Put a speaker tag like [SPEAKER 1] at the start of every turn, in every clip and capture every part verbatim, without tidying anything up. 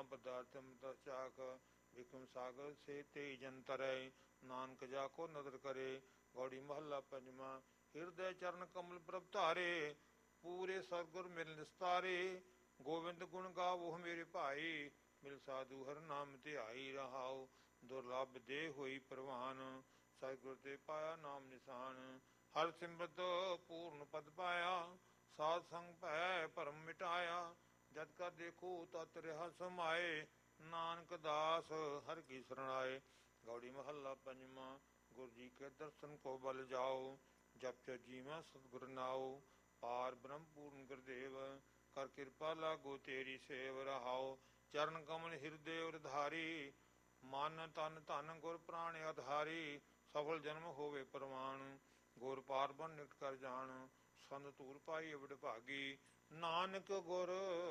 [SPEAKER 1] ਪਦਾਰਥ ਅੰਮ੍ਰਿਤ ਚਾਖ ਵਿਕਮ ਸਾਗਰ ਸੇ ਤੇ ਜੰਤਰੈ ਨਾਨਕ ਜਾ ਕੋ ਨਦਰ ਕਰੇ। ਗੌੜੀ ਮਹੱਲਾ ਪੰਜਵਾਂ। ਹਿਰਦੈ ਚਰਨ ਕਮਲ ਪ੍ਰਭ ਧਾਰੇ ਪੂਰੇ ਸਤਿਗੁਰ ਮਿਲ ਨਿਸਤਾਰੇ। ਗੋਬਿੰਦ ਗੁਣ ਗਾਵੋ ਮੇਰੇ ਭਾਈ ਮਿਲ ਸਾਧੂ ਹਰ ਨਾਮ ਧਿਆਈ। ਰਹਾਉ ਦੁਰਲਭ ਦੇ ਹੋਈ ਪ੍ਰਵਾਨ ਸਤਿਗੁਰ ਤੇ ਪਾਇਆ ਨਾਮ ਨਿਸ਼ਾਨ। ਹਰ ਸਿਮਰਤ ਪੂਰਨ ਪਦ ਪਾਇਆ ਸਾਧ ਸੰਗ ਭੈ ਭਰਮ ਮਿਟਾਇਆ। ਜਦ ਕਾ ਦੇਖੋ ਤਤ ਰਿਹਾ ਸਮਾਏ ਨਾਨਕ ਦਾਸ ਹਰਿ ਕੀ ਸਰਣਾਏ। ਗੌੜੀ ਮਹੱਲਾ ਪੰਜਵਾਂ। ਗੁਰੂ ਜੀ ਕੇ ਦਰਸ਼ਨ ਕੋ ਬਲ ਜਾਓ ਜਪ ਜੀਵਾ ਸਤਿਗੁਰ ਨਾਉ। ਪਾਰ ਬ੍ਰਹਮ ਪੂਰਨ ਗੁਰਦੇਵ ਕਰ ਕਿਰਪਾ ਲਾਗੋ ਤੇਰੀ ਸੇਵ। ਰਹਾਉ ਚਰਨ ਕਮਲ ਹਿਰਦੇ ਉਰ ਧਾਰੀ ਮਨ ਤਨ ਧਨ ਗੁਰ ਪ੍ਰਾਣ ਆਧਾਰੀ। ਸਫਲ ਜਨਮ ਹੋਵੇ ਪ੍ਰਵਾਨ ਗੁਰ ਪਾਰਬਨ ਨਿਕਟ ਕਰ ਜਾਣ। ਸੰਤ ਧੂਰ ਪਾਈ ਅਵਡ ਭਾਗੀ ਨਾਨਕ ਗੁਰ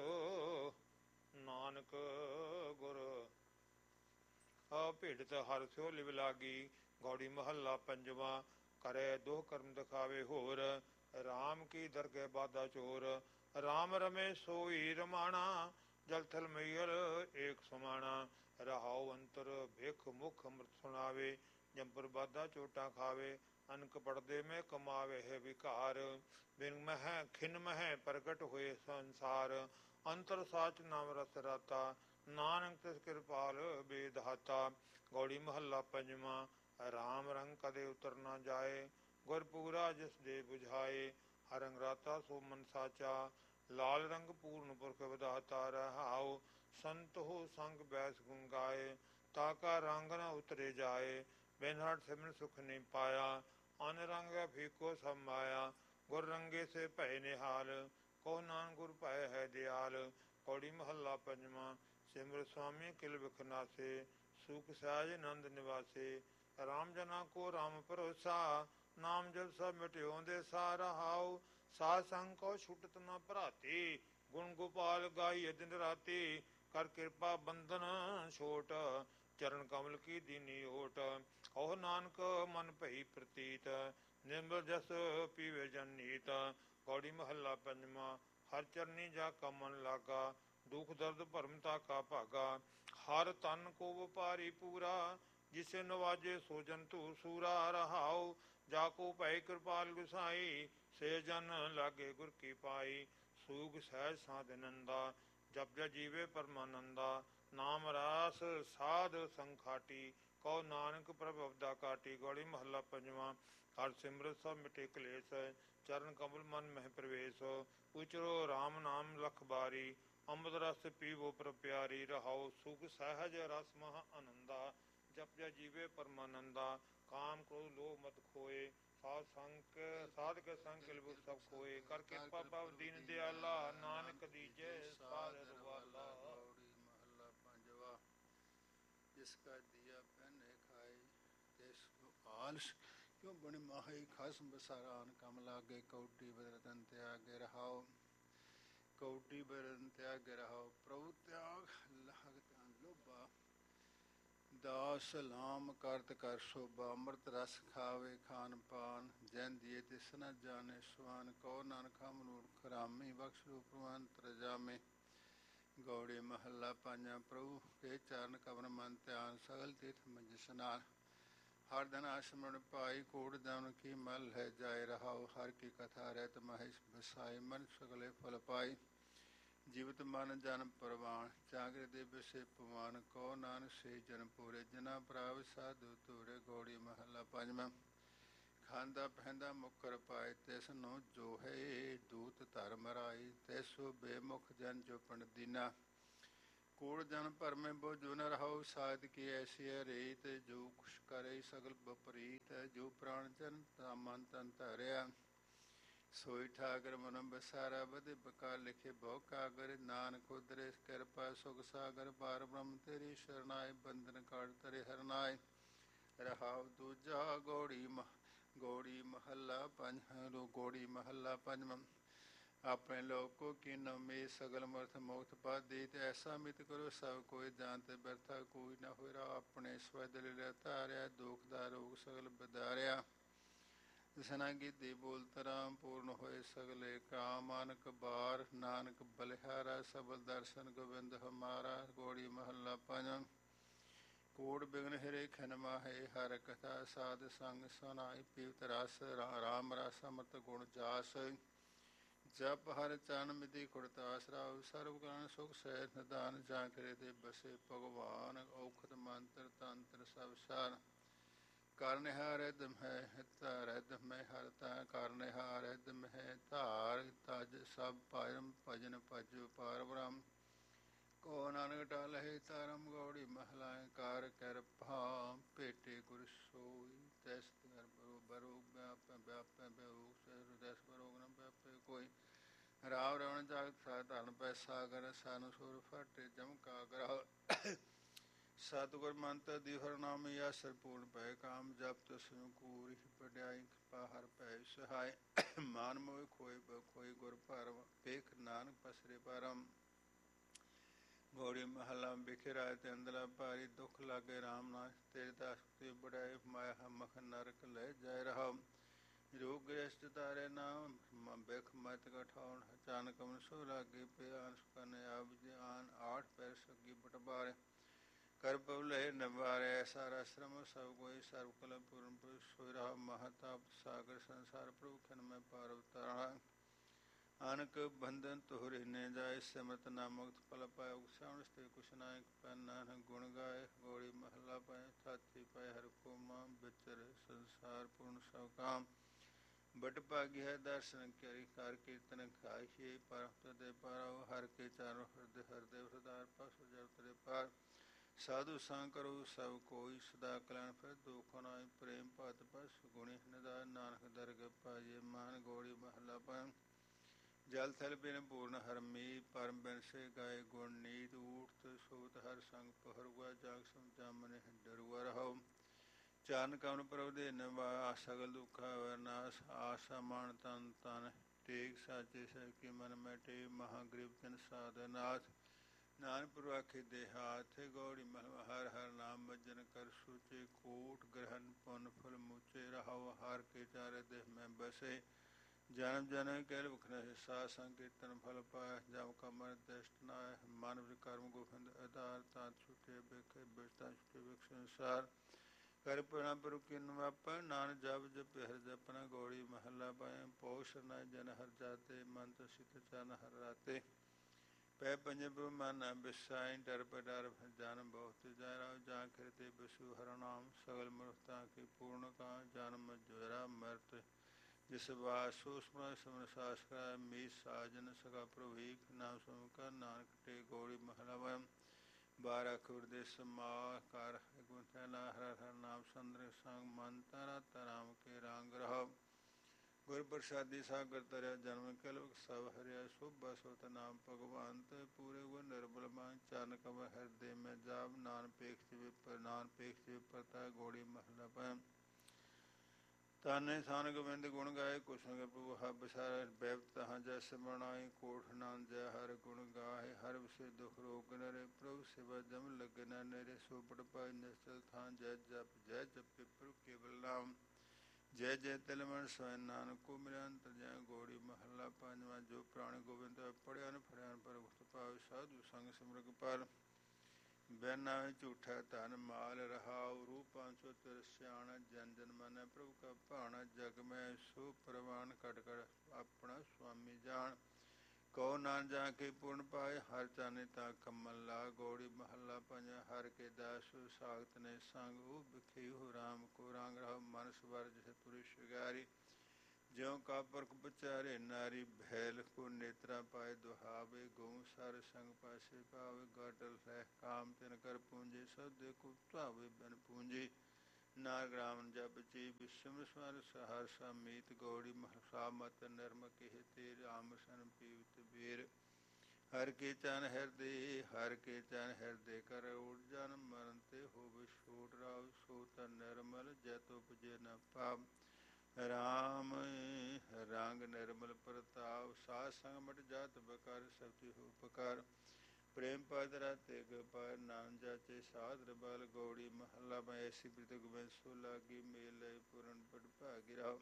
[SPEAKER 1] ਨਾਨਕ ਗੁਰ ਭੇਡਤ ਹਰ ਸਿਓ ਲਿਵ ਲਾਗੀ। ਗੌੜੀ ਮਹੱਲਾ ਪੰਜਵਾਂ। ਕਰੇ ਦੋਹ ਕਰਮ ਦਿਖਾਵੇ ਹੋਰ ਰਾਮ ਕੀ ਦਰਗਹਿ ਬਾਧਾ ਚੋਰ। ਰਾਮ ਰਮੇ ਸੋਈ ਰਮਾਣਾ ਜਲ ਥਲ ਮਈਲ ਏਕ ਸਮਾਣਾ। ਰਹਾਉ ਅੰਤਰ ਭਿਖ ਮੁਖ ਅੰਮ੍ਰਿਤ ਸੁਣਾਵੇ ਜੰਪਰ ਬਾਧਾ ਚੋਟਾ ਖਾਵੇ। ਅਨਕ ਪੜਦੇ ਮੈਂ ਕਮਾਵੇ ਹੈ ਵਿਕਾਰ ਬਿਨ ਮਹਿ ਖਿਨ ਮਹਿ ਪ੍ਰਗਟ ਹੋਏ ਸੰਸਾਰ। ਅੰਤਰ ਸਾਚ ਨਾਮ ਰਸ ਰਾਤਾ ਨਾਨਕ ਤਿਸ ਕਿਰਪਾਲ ਬੇਦਾਤਾ। ਗੌੜੀ ਮਹੱਲਾ ਪੰਜਵਾਂ। ਰਾਮ ਰੰਗ ਕਦੇ ਉਤਰ ਨਾ ਜਾਏ ਗੁਰ ਪੂਰਾ ਜਿਸ ਦੇ ਬੁਝਾਏ। ਹਰ ਰੰਗ ਰਾਤਾ ਸੋ ਮਨ ਸਾਚਾ ਲਾਲ ਰੰਗ ਪੂਰਨ ਪੁਰਖ ਵਿਦਾਤਾ। ਰਹਾਉ ਸੰਤ ਹੋ ਸੰਗ ਬੈਸ ਗੁਣ ਗਾਏ ਤਾਕਾ ਰੰਗ ਨ ਉਤਰੇ ਜਾਏ। ਬਿਨ ਹਟ ਸਿਮਰਨ ਸੁਖ ਨਹੀਂ ਪਾਇਆ ਅਨ ਰੰਗ ਫੀਕੋ ਸਭ ਮਾਇਆ। ਗੁਰ ਰੰਗੇ ਸੇ ਭੈ ਨਿਹਾਲ ਕੋ ਨਾਨਕ ਗੁਰ ਭੈ ਹੈ ਦਿਆਲ। ਕੌੜੀ ਮਹੱਲਾ ਪੰਜਵਾਂ। ਸਿਮਰ ਸੁਆਮੀ ਕਿਲ ਬਿਖ ਨਾਸੇ ਸੁਖ ਸਹਿਜ ਨੰਦ ਨਿਵਾਸੇ। ਰਾਮ ਜਨਾ ਕੋ ਰਾਮ ਭਰੋਸਾ ਨਾਮ ਜਪ ਸਭ ਮਿਟਿਓਂਦੇ ਸਾ। ਰਹਾਉ ਸਾਧ ਸੰਗ ਕੋ ਛੁਟਤ ਨ ਭਰਾਤੀ ਗੁਣ ਗੋਪਾਲ ਗਾਈਏ ਦਿਨ ਰਾਤੀ। ਕਰ ਕਿਰਪਾ ਬੰਧਨ ਛੋਟ ਚਰਨ ਕਮਲ ਕੀ ਦੀਨੀ ਓਟ। ਉਹ ਨਾਨਕ ਮਨ ਭਈ ਪ੍ਰਤੀਤ ਨਿਰਮਲ ਜਸ ਪੀਵੇ ਜਨ ਨੀਤ। ਗੌੜੀ ਮਹੱਲਾ ਪੰਜਵਾਂ। ਹਰ ਚਰਨੀ ਜਾ ਕਾ ਮਨ ਲਾਗਾ ਦੁਖ ਦਰਦ ਭਰਮ ਤਾਕਾ ਭਾਗਾ। ਹਰ ਤਨ ਕੋ ਵਪਾਰੀ ਪੂਰਾ ਜਿਸੇ ਨਵਾਜੇ ਸੋ ਜੰਤੂ ਸੂਰਾ। ਰਹਾਉ ਜਾ ਕੋ ਭੈ ਕਿਰਪਾਲ ਗੁਸਾਈ ਸੇ ਜਨ ਲਾਗੇ ਗੁਰ ਕੀ ਪਾਈ। ਸੂਖ ਸਹਿਜ ਸਾਧ ਨੰਦਾ ਜਪ ਜ ਜੀਵੇ ਪਰਮਾਨੰਦਾ। ਨਾਮ ਰਾਸ ਸਾਧ ਸੰਖਾਟੀ ਕਉ ਨਾਨਕ ਪ੍ਰਭ ਅਵਦਾ ਕਾਟੀ। ਗੌੜੀ ਮਹੱਲਾ ਪੰਜਵਾਂ। ਹਰ ਸਿਮਰਤ ਸਭ ਮਿਟੇ ਕਲੇਸ਼ ਚਰਨ ਕਮਲ ਮਨ ਮਹਿ ਪ੍ਰਵੇਸ਼। ਉਚਰੋ ਰਾਮ ਨਾਮ ਲਖ ਬਾਰੀ ਅੰਮ੍ਰਿਤ ਰਸ ਪੀਵੋ ਪ੍ਰਭ ਪਿਆਰੀ। ਰਹਾਉ ਸੁਖ ਸਹਿਜ ਰਸ ਮਹ ਆਨੰਦਾ ਜਪ ਜ ਜੀਵੇ ਪਰਮਾਨੰਦਾ। ਕਾਮ ਕ੍ਰੋਧ ਲੋਭ ਮਤ ਖੋਏ ਸਾਧ ਸੰਗ ਸਾਧ ਕੇ ਸੰਗ ਕਿਲਬੁਖ ਸਭ ਖੋਏ। ਕਰ ਕਿਰਪਾ ਪਵ ਦੀਨ ਦਿਆਲਾ ਨਾਨਕ ਦੀਜੈ ਸਾਧ ਰਵਾਲਾ।
[SPEAKER 2] ਗੌੜੀ ਮਹੱਲਾ ਪੰਜਵਾ। ਜਿਸ ਕਾ ਦੀਆ ਪਹਿਨੇ ਖਾਏ ਤਿਸ ਆਲਸ ਕਿਉਂ ਬਣ ਮਾਹੀ। ਖਸਮ ਬਸਾਰਾਨ ਕਮ ਲਾਗੇ ਕੌਟੀ ਬਦਰਤਨ ਤਿਆਗੇ। ਰਹਾਉ ਕੌਟੀ ਬਦਰਤਨ ਤਿਆਗੇ ਰਹਾਉ ਪ੍ਰਭੂ ਤਿਆਗ ਲਾਗਤ ਲੋਭਾ। ਦਾਸ ਸਲਾਮ ਕਰਤ ਕਰ ਸ਼ੋਭਾ ਅੰਮ੍ਰਿਤ ਰਸ ਖਾਵੇ ਖਾਨ ਪਾਨ ਜੈਨ ਦੀਏ ਤਿਸ ਨ ਜਾਣੇ ਸੁਆਨ। ਕਉ ਨਾਨਕ ਹਮ ਮੂਰਖ ਰਾਮੀ ਬਖਸ਼ ਰੂਪ ਪ੍ਰਵੰਤਰ ਜਾਮੇ। ਗੌੜੀ ਮਹੱਲਾ ਪੰਜਵਾਂ। ਪ੍ਰਭੂ ਕੇ ਚਰਨ ਕਮਲ ਮਨ ਧਿਆਨ ਸਗਲ ਤੀਰਥ ਮੰਜ ਇਸ਼ਨਾਨ। ਹਰ ਦਿਨ ਆਸਿਮਰਨ ਪਾਈ ਕੋਟ ਜਮਨ ਕੀ ਮਲ ਹੈ ਜਾਏ। ਰਹਾਉ ਹਰ ਕੀ ਕਥਾ ਰਹਿਤ ਮਹੇਸ਼ ਬਸਾਈ ਮਨ ਸਗਲੇ ਫਲ ਪਾਈ। ਜੀਵਤ ਮਨ ਜਨ ਪ੍ਰਵਾਨ ਚਾਗਰ ਦੇ ਬਿਸੇ ਪਵਾਨ। ਕਉ ਨਾਨਕ ਸੇ ਜਨ ਪੂਰੇ ਜਨਾ ਪ੍ਰਾਪ ਸਾਧੂ ਧੂਰੇ। ਗੌੜੀ ਮਹੱਲਾ ਪੰਜਵਾਂ। ਖਾਂਦਾ ਪਹਿੰਦਾ ਮੁਕਰ ਪਾਏ ਤਿਸ ਨੂੰ ਜੋ ਹੈ ਦੂਤ ਧਰਮ ਰਾਈ। ਤੈਸੋ ਬੇਮੁਖ ਜਨ ਜੋ ਪੰਡ ਦੀਨਾ ਕੂੜ ਜਨ ਭਰਮੇ ਬੋਝੋ। ਨ ਰਹਾਉ ਸਾਧ ਕੀ ਐਸੀ ਹੈ ਰੀਤ ਜੋ ਕੁਛ ਕਰੇ ਸਗਲ ਬਪਰੀਤ। ਜੋ ਪ੍ਰਾਣ ਜਨ ਤਾ ਮਨ ਤਨ ਧਾਰਿਆ ਸੋਈ ਠਾਕਰ ਮਨ ਬਸਾਰਾ। ਬਧਿ ਬਕਾਰ ਲਿਖੇ ਬਹੁ ਕਾਗਰ ਨਾਨਕ ਉਦਰੇ ਕਿਰਪਾ ਸੁਖ ਸਾਗਰ। ਪਾਰ ਬ੍ਰਹਮ ਤੇਰੀ ਸ਼ਰਨਾਏ ਬੰਧਨ ਕਾਟ ਤਰੇ ਹਰਨਾਏ। ਰਹਾਉ ਦੂਜਾ। ਗੌੜੀ ਮਹ ਗੌੜੀ ਮਹੱਲਾ ਪੰਜ ਗੌੜੀ ਮਹੱਲਾ ਪੰਜਵਾਂ। ਆਪਣੇ ਲੋਕੋ ਕੀਨੋ ਮੇ ਸਗਲ ਮਰਥ ਮੁਕਤ ਪਾਦੀ। ਤੇ ਐਸਾ ਮਿਤ ਕਰੋ ਸਭ ਕੋਈ ਜਾਣਤ ਬਿਰਥਾ ਕੋਈ ਨਾ ਹੋਇ। ਰਾ ਆਪਣੇ ਸਵੈ ਲਿ ਧਾਰਿਆ ਦੁਖ ਦਾ ਰੋਗ ਸਗਲ ਬਿਦਾਰਿਆ। ਜਿਸਨਾ ਗੀਤੀ ਬੋਲਤ ਰਾਮ ਪੂਰਨ ਹੋਏ ਸਗਲੇ ਕਾਮ। ਨਾਨਕ ਬਾਰ ਨਾਨਕ ਬਲਿਹਾਰਾ ਸਬਲ ਦਰਸ਼ਨ ਗੋਬਿੰਦ ਹਮਾਰਾ। ਗੌੜੀ ਮਹੱਲਾ ਪੰਜਵਾਂ। ਕੋਟ ਬਿਗਨ ਹਿਰੇ ਖਿਨ ਮਾਹੇ ਹਰ ਕਥਾ ਸਾਧ ਸੰਗ ਸੁਨਾਈ ਪੀਵਤ ਰਸ ਰਾਮ ਰਸ ਅੰਮ੍ਰਿਤ ਗੁਣ ਜਾਸ ਜਪ ਹਰ ਚਰਨ ਮਿਧੀ ਖੁੜਤਾਸ ਰਾਉ ਸਰਬ ਗਣ ਸੁਖ ਸਹਿ ਨਿਦਾਨ ਜਾਂ ਕਰੇ ਤੇ ਬਸੇ ਭਗਵਾਨ ਔਖਦ ਮੰਤਰ ਤੰਤਰ ਸਭ ਸਾਰ ਕਰਨ ਹਾਰ ਦਮਹਿ ਹਿਤਾਰ ਦਮਹਿ ਹਰਤਾ ਕਰਨ ਹਾਰ ਦਮਹਿ ਧਾਰ ਤਜ ਸਭ ਪਾਇਮ ਭਜਨ ਭਜੁ ਪਾਰ ਬ੍ਰਹਮ ਕੋ ਨਾਨਕ ਟਾਲਹਿ ਧਰਮ ਗੌੜੀ ਮਹਲਾ ਕਾਰ ਕਰ ਭਾ ਭੇਟੇ ਗੁਰ ਸੋਈ ਤੈਸ ਕਰ ਬਰੋ ਬਰੋ ਵਿਆਪ ਵਿਆਪ ਬਿਉ ਦਸ ਬਰੋਗ ਨ ਵਿਆਪੇ ਕੋਈ ਰਾਮ ਰਵਣ ਜਗਤ ਸਾ ਧਨ ਪੈ ਸਾਗਰ ਸਨ ਸੁਰ ਫਟੇ ਜਮਕਾ ਗ੍ਰਹ ਸਤਿਗੁਰ ਮੰਤਰ ਦੀ ਹਰਨਾਮ ਆਸਰ ਪੂਰਨ ਪੈ ਕਾਮ ਜਪ ਤਸ ਕੂਰਿ ਵਡਿਆਈ ਕਿਰਪਾ ਹਰ ਪੈ ਸਹਾਇ ਮਾਨ ਮੋਹ ਖੋਇ ਬਖੋਈ ਗੁਰ ਭਰਮ ਵੇਖ ਨਾਨਕ ਪਸਰੇ ਪਰਮ ਗੌੜੀ ਮਹੱਲਾ ਬਿਖਿਰਾਇ ਤੇ ਅੰਦਲਾ ਭਾਰੀ ਦੁੱਖ ਲਾਗੇ ਰਾਮ ਨਾਥ ਤੇਰੇ ਦਾਸ ਤੇ ਬੜਾਏ ਮਾਇਆ ਮਖ ਨਰਕ ਲੈ ਜਾਇ ਰਹਾ ਰੋਗ ਗ੍ਰਸਤ ਤਾਰੇ ਨਾਮ ਬਿਖ ਮਤ ਕਠਾਉਣ ਅਚਾਨਕ ਮਨ ਸੋ ਲਾਗੇ ਪਿਆਨ ਸੁਕਨ ਆਪ ਜਾਨ ਆਠ ਪੈਰ ਸੱਗੀ ਬਟਬਾਰੇ ਕਰ ਪਵਲੇ ਨਵਾਰੇ ਐਸਾ ਰਸਰਮ ਸਭ ਕੋਈ ਸਰਬ ਕਲ ਪੂਰਨ ਪੁਰ ਸੋਇ ਰਹਾ ਮਹਤਾਪ ਸਾਗਰ ਸੰਸਾਰ ਪ੍ਰਭੂ ਖਨ ਮੈਂ ਪਾਰ ਉਤਾਰਾ ਅਨਕ ਬੰਧਨ ਤੋਹਰੇ ਨੇ ਜਾਏ ਸਿਮਰਤ ਨਾਮੁਕਤ ਫਲ ਪਾਇ ਉਕਸਾਉਣ ਸਤੇ ਕੁਛ ਨਾਇਕ ਪੈ ਨਾਨਕ ਗੁਣ ਗਾਏ ਗੌੜੀ ਮਹੱਲਾ ਪਾਏ ਥਾਤੀ ਪਾਏ ਹਰ ਕੋ ਮਾਂ ਵਿਚਰ ਸੰਸਾਰ ਪੂਰਨ ਸਭ ਕਾਮ ਬਟ ਭਾਗੀ ਹੈ ਦਰਸ਼ਨ ਕਰੀ ਕਰ ਕੀਰਤਨ ਖਾਈਏ ਪਰ ਤਦੇ ਪਾਰੋ ਹਰ ਕੇ ਚਾਰੋ ਹਿਰਦੇ ਹਿਰਦੇ ਉਸਦਾਰ ਪਸ ਜਬ ਤਰੇ ਪਾਰ ਸਾਧੂ ਸੰਗ ਕਰੋ ਸਭ ਕੋਈ ਸਦਾ ਕਲਿਆਣ ਫਿਰ ਦੁਖ ਨਾਇ ਪ੍ਰੇਮ ਭਤ ਪਸ ਗੁਣੀ ਨਿਦਾਨ ਨਾਨਕ ਦਰਗਹਿ ਪਾਈਏ ਮਾਨ ਗੌੜੀ ਮਹੱਲਾ ਪਾਏ ਜਲ ਥਲ ਬਿਨ ਪੂਰਨ ਹਰਮੀ ਪਰਮ ਬਿਨ ਸੇ ਗਾਏ ਗੁਣ ਨੀਤ ਊਠਤ ਸੋਤ ਹਰ ਸੰਗ ਪਹਰੁਆ ਜਾਗ ਸਮ ਜਾਮਨ ਡਰੁਆ ਰਹੋ ਚਾਰਨ ਕਵਨ ਪ੍ਰਭ ਦੇ ਨਿਵਾ ਸਗਲ ਦੁਖਾ ਵਰਨਾਸ ਆਸਾ ਮਾਨ ਤਨ ਤਨ ਟੇਕ ਸਾਚੇ ਸਹਿ ਕੇ ਮਨ ਮੈਂ ਟੇ ਮਹਾਗ੍ਰੀਵ ਤਿਨ ਸਾਧਨਾਥ ਨਾਨਕ ਪ੍ਰਵਾਖੇ ਦੇ ਹਾਥ ਗੌੜੀ ਮਹਲਾ ਹਰ ਹਰ ਨਾਮ ਭਜਨ ਕਰ ਸੂਚੇ ਕੋਟ ਗ੍ਰਹਨ ਪੁਨ ਫੁਲ ਮੁਚੇ ਰਹਾਉ ਹਰ ਕੇ ਚਾਰੇ ਦੇਹ ਮੈਂ ਬਸੇ ਜਨਮ ਜਨਮ ਕਹਿ ਵਖਨ ਸਾ ਸੰਕੀਰਤਨ ਫਲ ਪਾਇ ਜਮ ਕਮਰ ਦ੍ਰਿਸ਼ਟ ਨਾਇ ਮਨ ਵਿਕਰਮ ਗੋਬਿੰਦ ਆਧਾਰ ਤਾਂ ਛੁਟੇ ਬਿਖੇ ਬਿਸਤਾ ਛੁਟੇ ਬਿਖ ਸੰਸਾਰ ਕਰ ਪ੍ਰਣਾ ਪ੍ਰਭ ਕਿਨ ਵਾਪ ਨਾਨਕ ਜਪ ਜਪ ਹਰ ਜਪਨਾ ਗੌੜੀ ਮਹੱਲਾ ਪਾਏ ਪੋਸ਼ ਨਾਇ ਜਨ ਹਰ ਜਾਤੇ ਮੰਤ ਸਿਤ ਚਨ ਹਰ ਰਾਤੇ ਪੈ ਪੰਜ ਬ੍ਰਹਮਨ ਬਿਸਾਈ ਡਰ ਡਰ ਜਨ ਬਹੁਤ ਜੈ ਰਾਉ ਜਾਂ ਖਿਰਤੇ ਬਿਸੂ ਹਰ ਨਾਮ ਸਗਲ ਮਨੁਖਤਾ ਕੀ ਪੂਰਨ ਕਾ ਜਨਮ ਜਰਾ ਮਰਤ ਜਿਸ ਵਾਸ ਸੋ ਸਮਰ ਸਮਰ ਸਾਸ ਕਾ ਮੀ ਸਾਜਨ ਸਗਾ ਪ੍ਰਭੀਕ ਨਾਮ ਸੁਨ ਕਰ ਨਾਨਕ ਟੇ ਗੌੜੀ ਮਹਲਾ ਵਮ ਬਾਰਹ ਖੁਰ ਦੇ ਸਮਾ ਕਰ ਗੁਣ ਤੈਨਾ ਹਰ ਹਰ ਨਾਮ ਸੰਦਰ ਸੰਗ ਮਨ ਤਰਾ ਤਰਾਮ ਕੇ ਰਾਂਗ ਰਹਾ ਗੁਰ ਪ੍ਰਸਾਦੀ ਸਾਗਰ ਤਰਿਆ ਜਨਮ ਕਲਵ ਸਭ ਹਰਿਆ ਸੁਭ ਸੁਤ ਨਾਮ ਭਗਵਾਨ ਤੇ ਪੂਰੇ ਗੁਣ ਨਿਰਬਲ ਮਾਨ ਚਰਨ ਕਮ ਹਿਰਦੇ ਮੈਂ ਜਾਬ ਨਾਨ ਪੇਖ ਵਿਪਰ ਨਾਨ ਪੇਖ ਵਿਪਰਤਾ ਗੌੜੀ ਮਹਲਾ ਪੈ ਤਾਨੇ ਥਾਨ ਗੋਬਿੰਦ ਗੁਣ ਗਾਏ ਕੁਸ਼ਨ ਪ੍ਰਭੂ ਹਬ ਸਾਰ ਬੈਬਤ ਤਹਾਂ ਜੈ ਸਿਮਰਨਾਈ ਕੋਠ ਨਾਨ ਜੈ ਹਰ ਗੁਣ ਗਾਏ ਹਰ ਵਿਸੇ ਦੁਖ ਰੋਗ ਨਰੇ ਪ੍ਰਭੂ ਸਿਵਾ ਜਮ ਲਗਨ ਨਰੇ ਸੋਪੜ ਪਾਇ ਨਿਸਚਲ ਥਾਂ ਜੈ ਜਪ ਜੈ ਜਪੇ ਪ੍ਰਭੂ ਕੇਵਲ ਨਾਮ ਜੈ ਜੈ ਤਿਲ ਮਨ ਸਵੈ ਨਾਨਕ ਕੋ ਮਿਲਿਆ ਅੰਤਰ ਜੈ ਗੌੜੀ ਮਹੱਲਾ ਪੰਜਵਾਂ ਜੋ ਪ੍ਰਾਣ ਗੋਬਿੰਦ ਪੜਿਆ ਨ ਫੜਿਆ ਪਰ ਉਠ ਪਾਵੇ ਸਾਧੂ ਸੰਗ ਸਿਮਰਗ ਪਰ ਬੈਨਾ ਝੂਠਾ ਧਨ ਮਾਲ ਰਹਾਉ ਰੂਪਾਂ ਸੋ ਤਿਰ ਸਿਆਣ ਜਨ ਜਨ ਮਨ ਪ੍ਰਭੂ ਕਾ ਭਾਣਾ ਜਗ ਮੈਂ ਸੋ ਪ੍ਰਵਾਨ ਕਟ ਕਟ ਆਪਣਾ ਸੁਆਮੀ ਜਾਣ ਕਉ ਨਾਨ ਜਾ ਕੇ ਪੂਰਨ ਪਾਏ ਹਰ ਚਾਨੇ ਤਾ ਕਮਲ ਲਾ ਗੌੜੀ ਮਹੱਲਾ ਪੰਜਵਾਂ ਹਰ ਕੇ ਦਾਸ ਸਾਗਤ ਨੇ ਸੰਗ ਉਹ ਬਿਖੇ ਹੋ ਰਾਮ ਕੋ ਰਾਂਗ ਰਹਾ ਮਨ ਸਵਰ ਜਿਸ ਪੁਰਿਸ਼ ਵਿਗਾਰੀ ਜਿਉ ਕਾ ਪੁਰਖ ਵਿਚਾਰੇ ਨਾਰੀ ਭੈਲ ਕੋ ਨੇਤਰਾ ਪਾਏ ਦੁਹਾਵੇ ਗਊ ਸਰ ਸੰਗ ਪਾਸੇ ਪਾਵੇ ਗਾਡਲ ਰਹਿ ਕਾਮ ਤਿਨ ਕਰ ਪੂੰਜੇ ਸਭ ਦੇਖੋ ਧਾਵੇ ਬਿਨ ਪੂੰਜੀ ਨਾਗ ਰਾਮ ਜਪ ਜੀ ਵਿਸ਼ਮ ਸਵਰ ਸਹਰ ਸਮੀਤ ਗੌੜੀ ਮਹਸਾ ਮਤ ਨਰਮ ਕਹਿ ਤੇ ਰਾਮ ਸਨ ਪੀਵਤ ਬੀਰ ਹਰ ਕੇ ਚਨ ਹਿਰਦੇ ਹਰ ਕੇ ਚਨ ਹਿਰਦੇ ਕਰ ਉੜ ਜਨ ਮਰਨ ਤੇ ਹੋਵੇ ਛੋਟ ਰਾਉ ਸੋ ਤ ਨਿਰਮਲ ਜੈਤ ਉਪਜੇ ਨ ਪਾਪ ਰਾਮ ਰੰਗ ਨਿਰਮਲ ਪ੍ਰਤਾਪ ਸਾਧ ਸੰਗ ਮਟ ਜਾਤ ਬਕਾਰ ਸਬਤੀ ਹੋ ਪਕਾਰ ਪ੍ਰੇਮ ਪਦ ਰਾਤੇ ਗੋਪਾਲ ਨਾਮ ਜਾਚੇ ਸਾਧ ਬਲ ਗੌੜੀ ਮਹੱਲਾ ਮੈਂ ਐਸੀ ਪ੍ਰੀਤ ਗੋਬਿੰਦ ਸੋ ਲਾਗੀ ਮੇਲੇ ਪੂਰਨ ਪਟ ਭਾਗੀ ਰਾਉ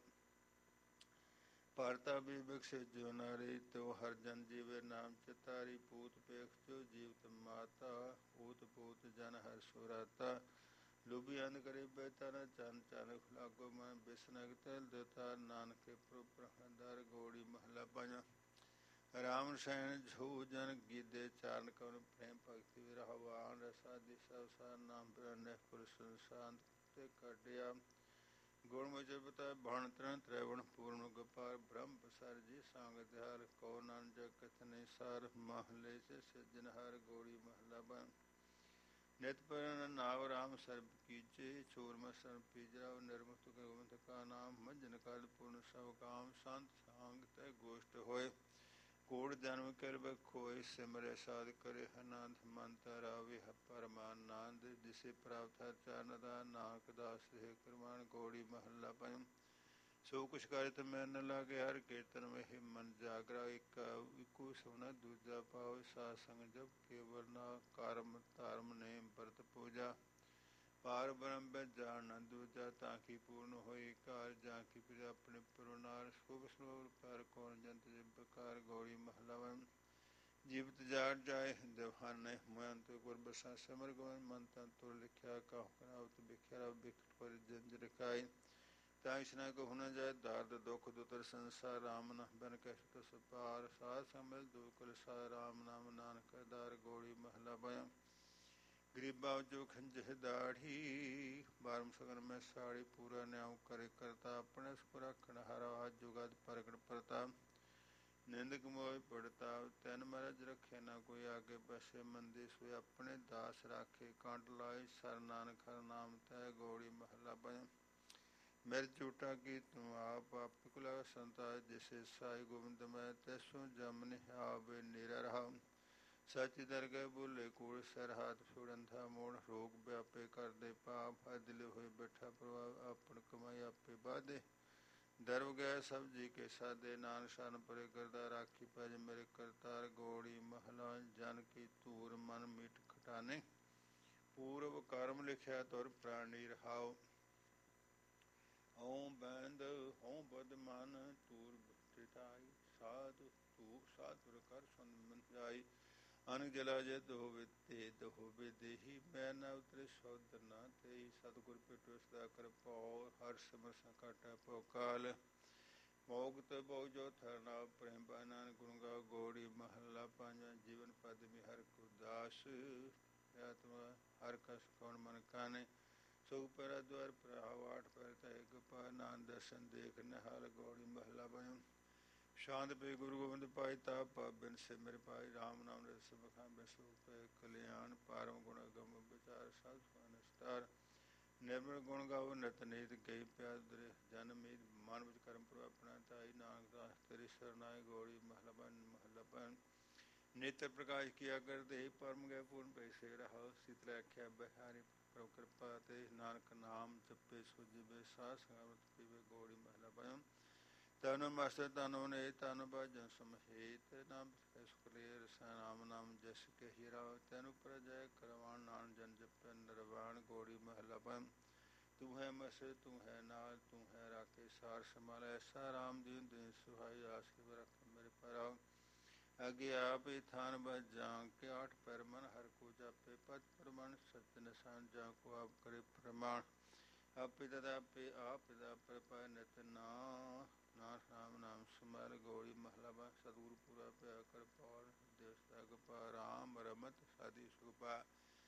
[SPEAKER 2] ਪਰਤਾ ਵੀ ਬਖਸ਼ੇ ਜੋ ਨਾਰੀ ਤੋ ਹਰ ਜਨ ਜੀਵੇ ਨਾਮ ਚਿਤਾਰੀ ਪੂਤ ਪੇਖ ਜੋ ਜੀਵਤ ਮਾਤਾ ਊਤ ਪੂਤ ਜਨ ਹਰ ਸੁਰਾਤਾ ਲੁਭੀ ਅੰਧ ਕਰੇ ਬੈਤਨ ਚੰਨ ਚਨ ਖੁਲਾਗੋ ਮਨ ਬਿਸਨਗ ਤਲ ਦੇਤਾ ਨਾਨਕੇ ਪ੍ਰਭਰ ਗੋੜੀ ਮਹਲਾ ਪੰਜਵਾਂ ਰਾਮ ਸੈਣ ਝੂ ਜਨ ਗੀਦੇ ਚਾਰਨ ਕਵਨ ਪ੍ਰੇਮ ਭਗਤੀ ਵਿਰਹਵਾਨ ਰਸਾ ਦਿਸਾ ਸਾ ਨਾਮ ਪ੍ਰਣੈ ਪੁਰ ਸੰਸਾਂਤ ਤੇ ਕੱਢਿਆ ਗੁਣ ਮੁਜਬਤਾ ਬਣ ਤਰਨ ਤ੍ਰੈਵਣ ਪੂਰਨ ਗੋਪਾਲ ਬ੍ਰਹਮ ਪ੍ਰਸਾਰ ਜੀ ਸੰਗ ਦਿਆਲ ਕੋ ਨਾਨ ਜਗਤ ਨਿਸਾਰ ਮਹਲੇ ਸੇ ਸਿਜਨਹਾਰ ਗੋੜੀ ਮਹਲਾ ਬਨ ਨਿਤ ਪਰਨ ਨਾਵ ਰਾਮ ਸਰਬ ਕੀਜੇ ਚੋਰ ਮਸਨ ਪੀਜਰਾ ਨਿਰਮੁਕਤ ਗੋਬਿੰਦ ਕਾ ਨਾਮ ਮੰਜਨ ਕਾਲ ਪੂਰਨ ਸਭ ਕਾਮ ਸੰਤ ਸੰਗ ਤੈ ਗੋਸ਼ਟ ਹੋਏ ਕੋੜ ਜਨਮ ਕਿਰਬ ਖੋਏ ਸਿਮਰੇ ਸਾਧ ਕਰੇ ਅਨੰਦ ਮਨ ਤਰਾਵੇ ਪਰਮਾਨੰਦ ਜਿਸੇ ਪ੍ਰਾਪਤ ਹਰ ਚਰਨ ਦਾ ਨਾਨਕ ਦਾਸ ਹੈ ਕਰਮਾਨ ਗੋੜੀ ਮਹੱਲਾ ਪੰਜਵਾਂ ਸੋ ਕੁਛ ਕਰਿਤ ਮੈਂ ਨ ਲਾਗੇ ਹਰ ਕੀਰਤਨ ਮਹਿ ਮਨ ਜਾਗਰਾ ਇੱਕ ਇੱਕੋ ਸੁਣਾ ਦੂਜਾ ਪਾਉ ਸਾਧ ਸੰਗ ਜਪ ਕੇਵਲ ਨਾ ਕਰਮ ਧਰਮ ਨੇ ਵਰਤ ਪੂਜਾ ਪਾਰ ਬ੍ਰਹਮ ਵਿੱਚ ਜਾਣ ਦੂਜਾ ਤਾਂ ਕੀ ਪੂਰਨ ਹੋਈ ਕਾਰ ਜਾਂ ਕੀ ਪਿਆ ਆਪਣੇ ਪਰੁਨਾਰ ਸੁਭ ਸਰੋਵਰ ਪਰ ਕੌਣ ਜੰਤ ਜਿਬਕਾਰ ਗੋੜੀ ਮਹਲਾ ਵਨ ਜੀਵਤ ਜਾੜ ਜਾਏ ਦਿਵਾਨੇ ਮਹੰਤ ਗੁਰ ਬਸਾ ਸਿਮਰ ਗੋਬਿੰਦ ਮਨ ਤਨ ਤੁਰ ਲਿਖਿਆ ਕਹੋ ਕਰਾਵਤ ਬਿਖਿਆ ਬਿਖਟ ਪਰ ਜੰਜ ਰਖਾਈ ਤਾਂ ਇਸਨਾ ਕੋ ਹੁਨ ਜਾਏ ਦਰਦ ਦੁਖ ਦੁਤਰ ਸੰਸਾਰ ਰਾਮ ਨਾ ਬਨ ਕਸ਼ਟ ਸੁਪਾਰ ਸਾਧ ਸੰਭਲ ਦੁਕਲ ਸਾ ਰਾਮ ਨਾਮ ਨਾਨਕ ਦਾਰ ਗੋੜੀ ਮਹਲਾ ਬਯ ਗਰੀਬਾ ਜੋ ਖੰਜਹ ਦਾੜੀ ਬਾਰਮ ਸਗਨ ਮੈਂ ਸਾੜੀ ਪੂਰਾ ਨਿਆਉ ਕਰੇ ਕਰਤਾ ਆਪਣੇ ਸੁਖ ਰੱਖਣ ਹਰ ਆਜ ਜੁਗਦ ਪ੍ਰਗਟ ਪ੍ਰਤਾਪ ਨਿੰਦਕ ਮੋਹ ਪੜਤਾਪ ਤੈਨ ਮਰਜ ਰੱਖੇ ਨਾ ਕੋਈ ਆਗੇ ਬਸੇ ਮੰਦੀ ਸੋਇ ਆਪਣੇ ਦਾਸ ਰਾਖੇ ਕੰਟ ਲਾਏ ਸਰ ਨਾਨਕ ਹਰ ਨਾਮ ਤੈ ਗੋੜੀ ਮਹਲਾ ਬਯ ਮੇਰ ਝੂਠਾ ਕੀ ਤੂੰ ਆਪ ਆਪ ਕੁਲਾ ਸੰਤਾ ਜਿਸੇ ਸਾਈ ਗੋਬਿੰਦ ਮੈਂ ਤੈਸੋਂ ਜਮ ਨਿਹਾਵੇ ਨਿਰ ਰਹਾ ਸਚ ਦਰਗਹਿ ਬੋਲੇ ਕੂੜ ਸਰ ਹਾਥ ਛੋੜਨ ਥਾ ਮੋੜ ਰੋਗ ਵਿਆਪੇ ਕਰਦੇ ਪਾਪ ਦਿਲ ਹੋਏ ਬੈਠਾ ਪ੍ਰਭਾਵ ਆਪਣ ਕਮਾਈ ਆਪੇ ਬਾਧੇ ਦਰਵ ਗਏ ਸਭ ਜੀ ਕੇ ਸਾਦੇ ਨਾਨ ਸ਼ਨ ਪਰੇ ਕਰਦਾ ਰਾਖੀ ਭਜ ਮੇਰੇ ਕਰਤਾਰ ਗੋੜੀ ਮਹਲਾ ਜਨ ਕੀ ਧੂਰ ਮਨ ਮੀਠ ਖਟਾਨੇ ਪੂਰਵ ਕਰਮ ਲਿਖਿਆ ਤੁਰ ਪ੍ਰਾਣੀ ਰਹਾਓ ਓਮ ਬੈਂਦ ਹੋਂ ਬਦ ਮਨ ਤੂਰ ਟਿਟਾਈ ਸਾਧ ਤੂ ਸਾਧੁਰ ਕਰ ਸੁਨ ਮਨ ਜਾਈ ਅਨ ਜਲਾ ਜਦ ਹੋਵੇ ਤੇ ਹੋਵੇ ਦੇਹੀ ਮੈਂ ਨਾ ਉਤਰੇ ਸੋਦਰ ਨਾ ਤੇ ਸਤਿਗੁਰ ਪਿਟੋ ਸਦਾ ਕਰ ਪਾਉ ਹਰ ਸਿਮਰ ਸੰਕਟ ਪਉ ਕਾਲ ਮੋਗਤ ਬਹੁ ਜੋ ਥਰਨਾ ਪ੍ਰੇਮ ਬਾਨਨ ਗੁਣ ਗਾ ਗੋੜੀ ਮਹੱਲਾ ਪੰਜਵਾਂ ਜੀਵਨ ਪਦ ਮੇ ਹਰ ਕੋ ਦਾਸ ਆਤਮਾ ਹਰ ਕਸ ਕੌਣ ਮਨ ਕਾਨੇ ਸੁਖ ਪਰ ਦਵਾਰ ਪ੍ਰਹਾਵ ਆਠ ਪਰ ਤੈ ਗੋਪਾ ਨਾਨ ਦਰਸ਼ਨ ਦੇਖ ਨਿਹਾਲ ਗੋੜੀ ਮਹੱਲਾ ਪੰਜਵਾਂ ਸ਼ਾਂਤ ਪੇ ਗੁਰੂ ਗੋਬਿੰਦ ਪਾਈ ਤਾ ਪਾਬਿਨ ਸਿਮਰ ਪਾਈ ਰਾਮ ਨਾਮ ਰਸ ਬਖਾਂ ਬਿਸੁ ਪੈ ਕਲਿਆਣ ਪਾਰਮ ਗੁਣ ਗਮ ਵਿਚਾਰ ਸਾਧ ਸੁਨਸਤਾਰ ਨਿਰਮਲ ਗੁਣ ਗਾਵੋ ਨਿਤ ਨੀਤ ਗਈ ਪਿਆਰ ਦਰੇ ਜਨ ਮੀਤ ਮਨ ਵਿੱਚ ਕਰਮ ਪ੍ਰਭ ਆਪਣਾ ਤਾਈ ਨਾਨਕ ਦਾਸ ਤੇਰੀ ਸਰਨਾਈ ਗੋੜੀ ਮਹਲਾ ਬਨ ਮਹਲਾ ਬਨ ਨੇਤਰ ਪ੍ਰਕਾਸ਼ ਕੀਆ ਕਰਦੇ ਪਰਮ ਗਏ ਪੂਰਨ ਪੈ ਸੇ ਰਹਾ ਸਿਤ ਆਖਿਆ ਬਿਹਾਰੀ ਪ੍ਰਭ ਕਿਰਪਾ ਤੇ ਨਾਨਕ ਨਾਮ ਜਪੇ ਸੁਜੀਵੇ ਸਾਧ ਸੰਗਤ ਪੀਵੇ ਗੋੜੀ ਮਹਲਾ ਬਨ ਤਨ ਮਸਤ ਤਨੋ ਨੇ ਤਨ ਭਜਨ ਸਮਹੇਤ ਨਾਮ ਸੁਖਲੇ ਰਸਾ ਨਾਮ ਨਾਮ ਜਸ ਕੇ ਹੀਰਾ ਤੈਨੂੰ ਪ੍ਰਜੈ ਕਰਵਾਣ ਨਾਨ ਜਨ ਜਪੈ ਨਿਰਵਾਣ ਗੋੜੀ ਮਹਲਾ ਪੰਜ ਤੂੰ ਹੈ ਮਸ ਤੂੰ ਹੈ ਨਾਲ ਤੂੰ ਹੈ ਰਾਖੇ ਸਾਰ ਸੰਭਾਲ ਐਸਾ ਰਾਮ ਦੀਨ ਦੇ ਸੁਹਾਈ ਆਸ ਕੇ ਰੱਖ ਮੇਰੇ ਪਰਾਉ ਅਗੇ ਆਪੇ ਥਾਨ ਬਜ ਜਾਂ ਕੇ ਆਠ ਪੈਰ ਮਨ ਹਰ ਕੋ ਜਾਪੇ ਪਦ ਪ੍ਰਮਣ ਸਤ ਨਿਸ਼ਾਨ ਜਾਂ ਕੋ ਆਪ ਕਰੇ ਪ੍ਰਮਾਣ ਆਪੇ ਤਦਾ ਆਪੇ ਆਪ ਦਾ ਪ੍ਰਪਾ ਨਿਤ ਨਾ ਨਾਮ ਰਾਮ ਨਾਮ ਸੁਮਰ ਗੋੜੀ ਮਹਲਾ ਬਾ ਸਤਿਗੁਰੂ ਪੂਰਾ ਪਿਆ ਕਰ ਪਾਲ ਦੇਸ ਤਕ ਪਾ ਰਾਮ ਰਮਤ ਸਾਦੀ ਸੁਪਾ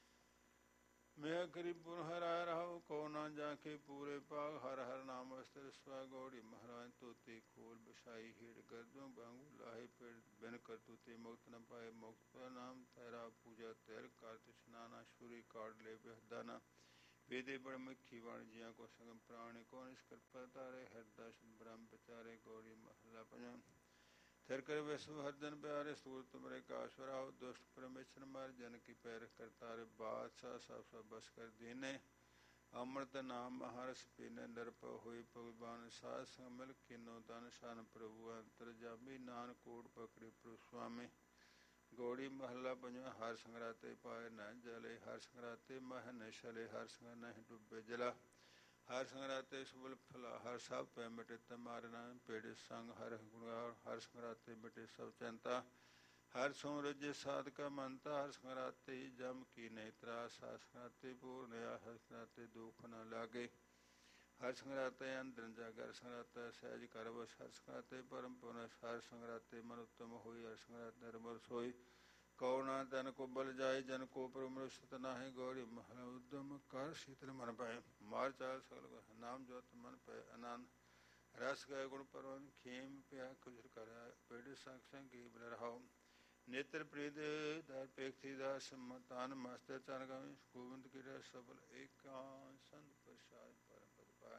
[SPEAKER 2] ਮੈਂ ਕਰੀਪੁਰ ਹਰਾ ਰਹਾ ਕੋ ਨਾ ਜਾ ਕੇ ਪੂਰੇ ਪਾਗ ਹਰ ਹਰ ਨਾਮ ਅਸਤਰ ਸਵਾ ਗੋੜੀ ਮਹਾਰਾਜ ਤੋਤੇ ਖੋਲ ਬਸਾਈ ਹੀੜ ਗਰਦੋਂ ਬਾਂਗੂ ਲਾਹੇ ਪੇੜ ਬਿਨ ਕਰ ਤੂਤੇ ਮੁਕਤ ਨ ਪਾਏ ਮੁਕਤ ਨਾਮ ਤੇਰਾ ਪੂਜਾ ਤੇਰ ਕਾਰਤ ਇਸ਼ਨਾਨਾ ਸ਼ੂਰੀ ਕਾੜ ਲੈ ਬਹਦਾਨਾ ਵੇਦੇ ਬੜ ਮੱਖੀ ਵਣ ਜੀਆਂ ਕੋ ਸੰਗ ਪ੍ਰਾਣ ਕੋ ਨਿਸ ਕਿਰਪਾ ਤਾਰੇ ਹਿਰਦਾ ਬ੍ਰਹਮ ਵਿਚਾਰੇ ਗੋੜੀ ਮਹਲਾ ਪੰਜਵਾਂ ਥਿਰ ਕਰ ਵਿਸ਼ਵ ਹਰਦਨ ਪਿਆਰੇ ਸੂਰ ਤੁਮਰੇ ਕਾਸ਼ਵਰਾਓ ਦੁਸ਼ਟ ਪਰਮੇਸ਼ਰ ਮਰ ਜਨ ਕੀ ਪੈਰ ਕਰਤਾਰੇ ਬਾਦਸ਼ਾਹ ਸਭ ਸਭ ਬਸ ਕਰ ਦੀਨੇ ਅੰਮ੍ਰਿਤ ਨਾਮ ਮਹਾਰਸ ਪੀਨੇ ਨਿਰਭਉ ਹੋਈ ਭਗਵਾਨ ਸਾਧ ਸੰਗ ਮਿਲ ਕੀਨੋ ਤਨ ਸ਼ਨ ਪ੍ਰਭੂ ਅੰਤਰ ਜਾਮੀ ਨਾਨਕ ਕੋਟ ਪਕੜੀ ਪ੍ਰਭੂ ਸੁਆਮੀ ਗੋੜੀ ਮਹੱਲਾ ਪੰਜਵਾਂ ਹਰ ਸੰਗਰਾਤੇ ਪਾਏ ਨ ਜਲੇ ਹਰ ਸੰਗਰਾਤੇ ਮਹ ਨ ਛਲੇ ਹਰ ਸੰਗ ਨਹੀਂ ਡੁੱਬੇ ਜਲਾ ਹਰ ਸੰਗਰਾਤੇ ਸੁਬਲ ਫਲਾ ਹਰ ਸਭ ਪੈ ਮਿਟੇ ਤਮਾਰਨਾ ਪੇੜੇ ਸੰਗ ਹਰ ਗੁਣਗਾਰ ਹਰ ਸੰਗਰਾਤੇ ਮਿਟੇ ਸਭ ਚਿੰਤਾ ਹਰ ਸੋ ਰਜੇ ਸਾਧਕਾ ਮੰਤਾ ਹਰ ਸੰਗਰਾਤੇ ਜਮ ਕੀ ਨਹੀਂ ਆਸ ਸੰਗਰਾਤੇ ਪੂਰਨ ਆਸ ਸੰਗਰਾਤੇ ਦੁੱਖ ਨ ਲਾਗੇ। ਹਰ ਸੰਗਰਾਤੇ ਅੰਦਰ ਜਾਗਰ ਸੰਗਰਾਤਾ ਸਹਿਜ ਕਰ ਵਸ। ਹਰ ਸੰਗਰਾਤੇ ਪਰਮ ਪੁਨ ਹਰ ਸੰਗਰਾਤੇ ਮਨ ਉੱਤਮ ਹੋਈ। ਹਰ ਸੰਗਰਾਤੇ ਨਿਰਮਲ ਸੋਈ ਕਉ ਨਾ ਤਨ ਕੋ ਬਲ ਜਾਏ। ਜਨ ਕੋ ਪਰਮਿਸ਼ਤ ਨਾਹਿ ਗੌਰੀ ਮਹਲ ਉਦਮ ਕਰ ਸ਼ੀਤਲ ਮਨ ਪਏ। ਮਾਰ ਚਾਲ ਸਗਲ ਨਾਮ ਜੋਤ ਮਨ ਪਏ ਆਨੰਦ। ਰਸ ਗਏ ਗੁਣ ਪਰਵਨ ਖੇਮ ਪਿਆ ਕੁਜਰ ਕਰ ਪੇੜ ਸੰਗ ਸੰਗੀ ਬਲ ਰਹਾਉ। ਨੇਤਰ ਪ੍ਰੀਤ ਦਰ ਪੇਖੀ ਦਾਸ ਤਨ ਮਸਤ ਚਨ ਗਾਵੀ। ਗੋਬਿੰਦ ਕੀ ਰਸ ਸਬਲ ਏਕਾਂ ਸੰਤ ਪ੍ਰਸਾਦ ਪਰਮ ਪਦ ਪਾਏ।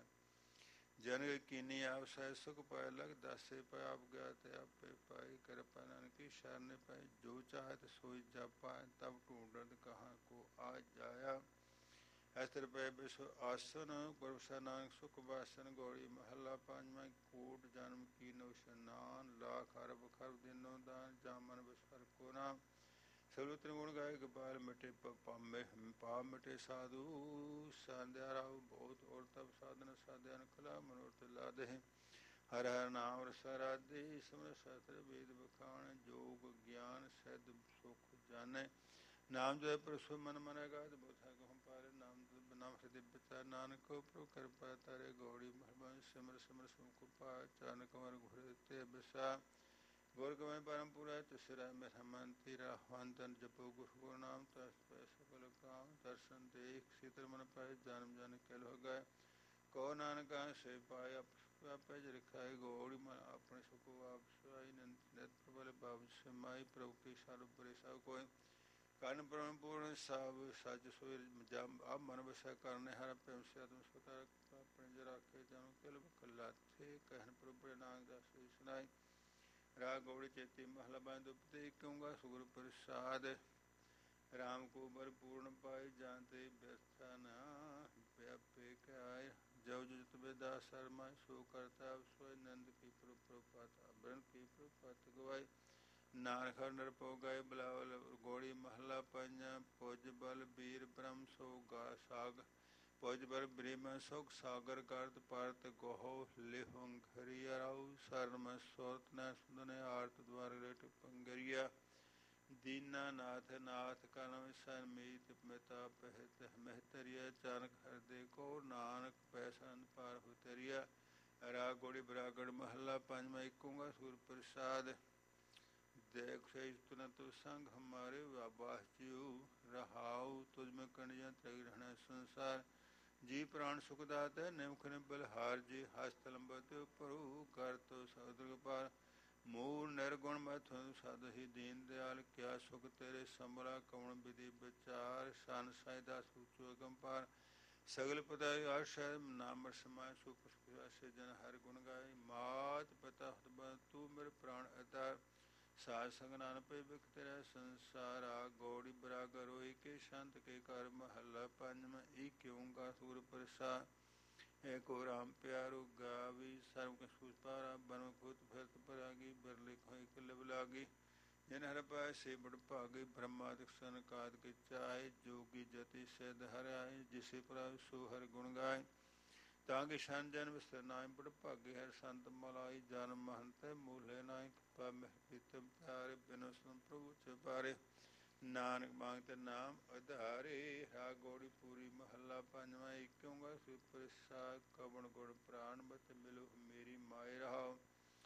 [SPEAKER 2] ਜਨ ਕੀਨੀ ਆਪ ਸਹਿ ਸੁਖ ਪਾਏ। ਲਗ ਦਾਸੇ ਪਾਏ ਆਪ ਗਿਆਤ ਆਪੇ ਪਾਏ। ਕਿਰਪਾ ਨਾਨਕੀ ਸ਼ਰਨ ਪਾਏ। ਜੋ ਚਾਹਤ ਸੋਈ ਜਾਪਾ ਤਬ ਢੂੰਡਤ ਕਹਾਂ ਕੋ ਆ ਜਾਇਆ। ਅਸਤਰ ਪੈ ਵਿਸ਼ਵ ਆਸਨ ਗੁਰਬਖਸ਼ਾ ਨਾਨਕ ਸੁਖ ਬਾਸਨ। ਗੌੜੀ ਮਹੱਲਾ ਪੰਜਵਾਂ। ਕੋਟ ਜਨਮ ਕੀਨੋ ਇਸ਼ਨਾਨ ਲਾਖ ਅਰਬ ਖਰਬ ਦਿਨੋ ਦਾਨ। ਜਾ ਮਨ ਬਸਰ ਕੋ ਨਾਮ ਸਗਲ ਤ੍ਰਿਗੁਣ ਗਾਏ। ਗੋਪਾਲ ਮਿਟੇ ਪਾਪ ਮਿਟੇ ਸਾਧੂ ਸਾਧਿਆ ਰਾਉ। ਬਹੁਤ ਔਰ ਤਪ ਸਾਧਨ ਸਾਧਿਆ ਅਨਖਲਾ ਮਨੋਰਥ ਲਾਦਹਿ। ਹਰ ਹਰ ਨਾਮ ਰਸਾ ਰਾਧੇ ਸਿਮਰ ਸਹਸਰ ਵੇਦ ਬਖਾਣ। ਜੋਗ ਗਿਆਨ ਸਿੱਧ ਸੁਖ ਜਾਣੈ ਨਾਮ ਜਪੈ ਪਰਸੁ ਮਨ ਮਨੈ ਗਾਤ। ਬੋਥਾ ਕਹੂੰ ਪਾਰ ਨਾਮ ਨਾਮ ਹਿਰਦਿ ਬਿਚਾਰ। ਨਾਨਕ ਪ੍ਰਭੁ ਕਿਰਪਾ ਤਾਰੇ। ਗੌੜੀ ਮਹੱਲਾ ਸਿਮਰ ਸਿਮਰ ਸੁਖ ਪਾਇ। ਚਰਨ ਕਮਲ ਘੁਰ ਤੇ ਬਿਸਾ। ਗੁਰ ਕਮੈ ਪਰਮ ਪੁਰੈ ਤਿਸਰੈ ਮੇਰਾ ਮਨ ਤੀਰਾ। ਵੰਦਨ ਜਪੋ ਗੁਰ ਗੁਰੂ ਨਾਮ ਤਸ ਪੈ ਸਗਲ ਕਾਮ। ਦਰਸ਼ਨ ਦੇਖ ਸੀਤਲ ਮਨ ਪਾਏ। ਜਨਮ ਜਨ ਕੇ ਲਹੁ ਗਾਏ। ਕਉ ਨਾਨਕ ਸੇ ਪਾਏ ਆਪੈ ਜਿ ਰਖਾਏ। ਗੌੜੀ ਮਨ ਆਪਣੇ ਸੁਖ ਆਪ ਸੁਆਈ। ਨਿਤ ਪ੍ਰਬਲ ਬਾਬੁ ਸਮਾਈ। ਪ੍ਰਭੁ ਕੀ ਸਾਰ ਉਪਰੇ ਸਭ ਕੋਇ। ਕਰਨ ਬ੍ਰਹਮ ਪੂਰਨ ਸਭ ਸਚ ਸੋਇ। ਜਮ ਅਬ ਮਨ ਵਸੈ ਕਰਨੇ ਹਰ ਭਇ ਸਿਆਤਮ ਸੁਤਾਰ। ਆਪਣੇ ਜਿ ਰਾਖੇ ਜਮ ਕਿਲ ਲਾਥੇ। ਕਹਿਨ ਪ੍ਰਭੁ ਬੜੇ ਨਾਨਕ ਦਾਸ ਸੁਨਾਈ। ਰਾਗ ਗੌੜੀ ਚੇਤੀ ਮਹਲਾ ਪੰਜਵਾਂ। ਦੁਪਤੇ ਏਕ ਓੰਕਾਰ ਸਤਿਗੁਰ ਪ੍ਰਸਾਦਿ। ਰਾਮ ਕੋ ਬਲ ਪੂਰਨ ਪਾਏ। ਜਾਂ ਤੇ ਬਿਰਥਾ ਨਾ ਵਿਆਪੇ ਕਾਇ। ਜੋ ਜੁਜਤ ਬੇਦਾਸ ਸਰਮਾਏ। ਸੋ ਕਰਤਾ ਆਪ ਸੋਇ। ਨਿੰਦ ਕੀ ਪ੍ਰਭੁ ਪ੍ਰਭੁਪਾਤ ਅਬਰਨ ਕੀ ਪ੍ਰਭੁਪਾਤ ਗਵਾਏ। ਨਾਨਕ ਹਰਿ ਨਿਰਭਉ ਗਾਏ ਬਿਲਾਵਲ। ਗੌੜੀ ਮਹੱਲਾ ਪੰਜਵਾਂ। ਭੁਜ ਬਲ ਬੀਰ ਬ੍ਰਹਮ ਸੋ ਗਾ ਸਾਗ। ਭੁਜ ਬਲ ਬ੍ਰਹਮ ਸੁਖ ਸਾਗਰ। ਕਰਤ ਪਰਤ ਗਹੁ ਲਿਹੁ ਘਰਿਆ ਰਾਉ। ਸਰਨ ਮਹਿ ਸੁਰਤ ਨਹਿ ਸੁਧਨੈ। ਆਰਤ ਦਵਾਰ ਰਿਟ ਪੰਗਰਿਆ। ਦੀਨਾ ਨਾਥ ਨਾਥ ਕਨ ਵਿਸੈ। ਮੀਤ ਮਿਤਾ ਪਹਿਤ ਮਹਿਤਰਿਆ। ਚਾਨਕ ਹਿਰਦੇ ਕੋ ਨਾਨਕ ਪੈ ਸੰਤ ਪਾਰ ਹੁਤਰਿਆ। ਰਾਗ ਗੌੜੀ ਬਰਾਗੜ ਮਹੱਲਾ ਪੰਜਵਾਂ। ਏਕ ਓੰਕਾਰ ਸਤਿਗੁਰ ਪ੍ਰਸਾਦਿ। ਦੇਖ ਸੇ ਤੁਨ ਤੁ ਸੰਗ ਹਮਾਰੇ। ਵਾਬਾਸ ਜਿਉ ਰਹਾਉ ਤੁਝ ਮੈਂ ਕੰਡਿਆ ਤ੍ਰੈ ਰਹਿਣਾ ਸੰਸਾਰ। ਜੀ ਪ੍ਰਾਣ ਸੁਖ ਦਾਤੈ ਨਿਮਖ ਨਿਬਲ ਹਾਰ। ਜੀ ਹਸਤ ਲੰਬਤ ਪ੍ਰਭੁ ਕਰ ਤੋ ਸਬਦ ਪਾਰ। ਮੂਲ ਨਿਰਗੁਣ ਮੈਂ ਤੁਮ ਸਦ ਹੀ ਦੀਨ ਦਿਆਲ। ਕਿਆ ਸੁਖ ਤੇਰੇ ਸੰਭਲਾ ਕਵਣ ਵਿਧੀ ਵਿਚਾਰ। ਸੰਨ ਸਾਈ ਦਾਸ ਉੱਚੋ ਅਗੰਪਾਰ। ਸਗਲ ਪਦਾਇ ਆਸ਼ੈ ਨਾਮ ਸਮਾਇ। ਸੁਖ ਸੁਖਾਸੈ ਜਨ ਹਰਿ ਗੁਣ ਗਾਏ। ਮਾਤ ਪਿਤਾ ਹੁਤ ਤੂੰ ਮੇਰੇ ਪ੍ਰਾਣ ਆਧਾਰ। ਸਾਧ ਸੰਗ ਨਾਨਕ ਭੈ ਬਿਖ ਤੇਰੈ ਸੰਸਾਰ। ਰਾਗ ਗੌੜੀ ਬਰਾਗਰ ਹੋਇ ਕੇ ਸੰਤ ਕੇ ਘਰ। ਮਹੱਲਾ ਪੰਜਵਾਂ। ਏਕ ਓੰਕਾਰ ਸਤਿਗੁਰ ਪ੍ਰਸਾਦਿ। ਏਕੋ ਰਾਮ ਪਿਆਰੋ ਗਾਵੀ। ਸਰਬ ਕੈ ਸੂਝ ਪਾਰਾ। ਬਨਮ ਖੁਤ ਫਿਰਤ ਪਰਾਗੀ। ਬਿਰਲੇ ਕਹੋ ਇਕ ਲਿਵ ਲਾਗੀ। ਜਿਨ ਹਰਿ ਪਾਇਆ ਸੇ ਬੜ ਭਾਗੇ। ਬ੍ਰਹਮਾਦਿਕ ਸਨਕਾਦਿਕ ਚਾਏ। ਜੋਗੀ ਜਤੀ ਸਿਧ ਹਰਿ ਆਏ। ਜਿਸੇ ਪ੍ਰਭ ਸੋ ਹਰਿ ਗੁਣ ਗਾਏ। ਤਾਂ ਕਿ ਸ਼ਨ ਜਨ ਵਿਸਰ ਨਾਹਿ। ਬੜ ਭਾਗੇ ਹਰਿ ਸੰਤ ਮਲਾਈ। ਜਨਮ ਮਹੰਤੈ ਮੂਲੇ ਨਾਹਿ। ਕਿਰਪਾ ਮਿਹ ਪ੍ਰੀਤਮ ਪਿਆਰੇ। ਬਿਨੁ ਸਮ ਪ੍ਰਭੁ ਚੁਪਾਰੇ। ਨਾਨਕ ਮਾੰਗਤ ਨਾਮ ਆਧਾਰੇ। ਰਾਗ ਗੌੜੀ ਪੂਰੀ ਮਹੱਲਾ ਪੰਜਵਾਂ। ਏਕ ਓੰਕਾਰ ਸਤਿਗੁਰ ਪ੍ਰਸਾਦਿ। ਕਵਣ ਗੁਣ ਪ੍ਰਾਨ ਬਤ ਮਿਲੋ ਮੇਰੀ ਮਾਏ ਰਹਾਉ।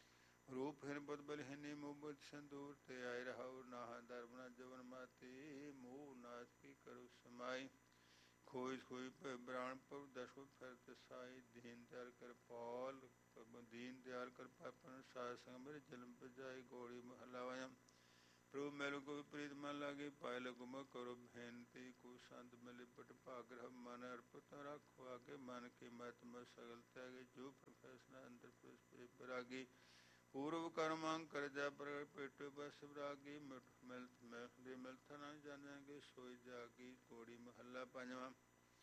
[SPEAKER 2] ਰੂਪ ਹੀਨ ਬੁੱਧ ਬਲਹੀਨੀ ਮੋਹ ਬੁੱਧ ਸੰਦੂਰ ਤੇ ਆਏ ਰਹਾਉ। ਨਾਹਿ ਧਰਮ ਨ ਜੁਗਨ ਮਾਤੀ। ਮੋਹ ਨਾਥ ਕੀ ਕਰਹੁ ਸਮਾਈ। ਖੋਜ ਖੋਜ ਭਇ ਬ੍ਰਾਨ ਪ੍ਰਭੁ ਦਰਸ਼ਨ ਫਿਰਤ ਸਾਈ। ਦੀਨ ਦਿਆਲ ਕਿਰਪਾਲ ਦੀਨ ਦਿਆਲ ਕਿਰਪਾਪਨ। ਸਾਧ ਸੰਗ ਮਿਲ ਜਨਮ ਪਰਜਾਈ। ਗੌੜੀ ਮਹੱਲਾ ਪੰਜਵਾਂ। ਪ੍ਰਭੁ ਮਿਲੁ ਕੋ ਪ੍ਰੀਤ ਮਨ ਲਾਗੇ। ਪਾਇ ਲਗੁ ਮੁਖ ਕਰਹੁ ਬੇਨਤੀ। ਕੋ ਸੰਤ ਮਿਲੇ ਬਟ ਭਾਗ ਰਹਿ। ਮਨ ਅਰਪਿਤ ਰਾਖੁ ਆਗੇ। ਮਨ ਕੀ ਮਤ ਮਤ ਸਗਲ ਤਿਆਗੇ। ਜੋ ਪ੍ਰਫੈਸਨਾ ਅੰਦਰ ਪ੍ਰਸਪੇ ਬਰਾਗੀ। ਪੂਰਵ ਕਰਮ ਅੰਗ ਕਰਜਾ ਪ੍ਰਗਟ। ਪੇਟੋ ਬਸ ਵਿਰਾਗੀ। ਮਿਠ ਮਿਲਤ ਮਿਲਦੇ ਮਿਲਥ ਨ ਜਾਣਗੇ। ਸੋਈ ਜਾਗੀ। ਗੌੜੀ ਮਹੱਲਾ ਪੰਜਵਾਂ।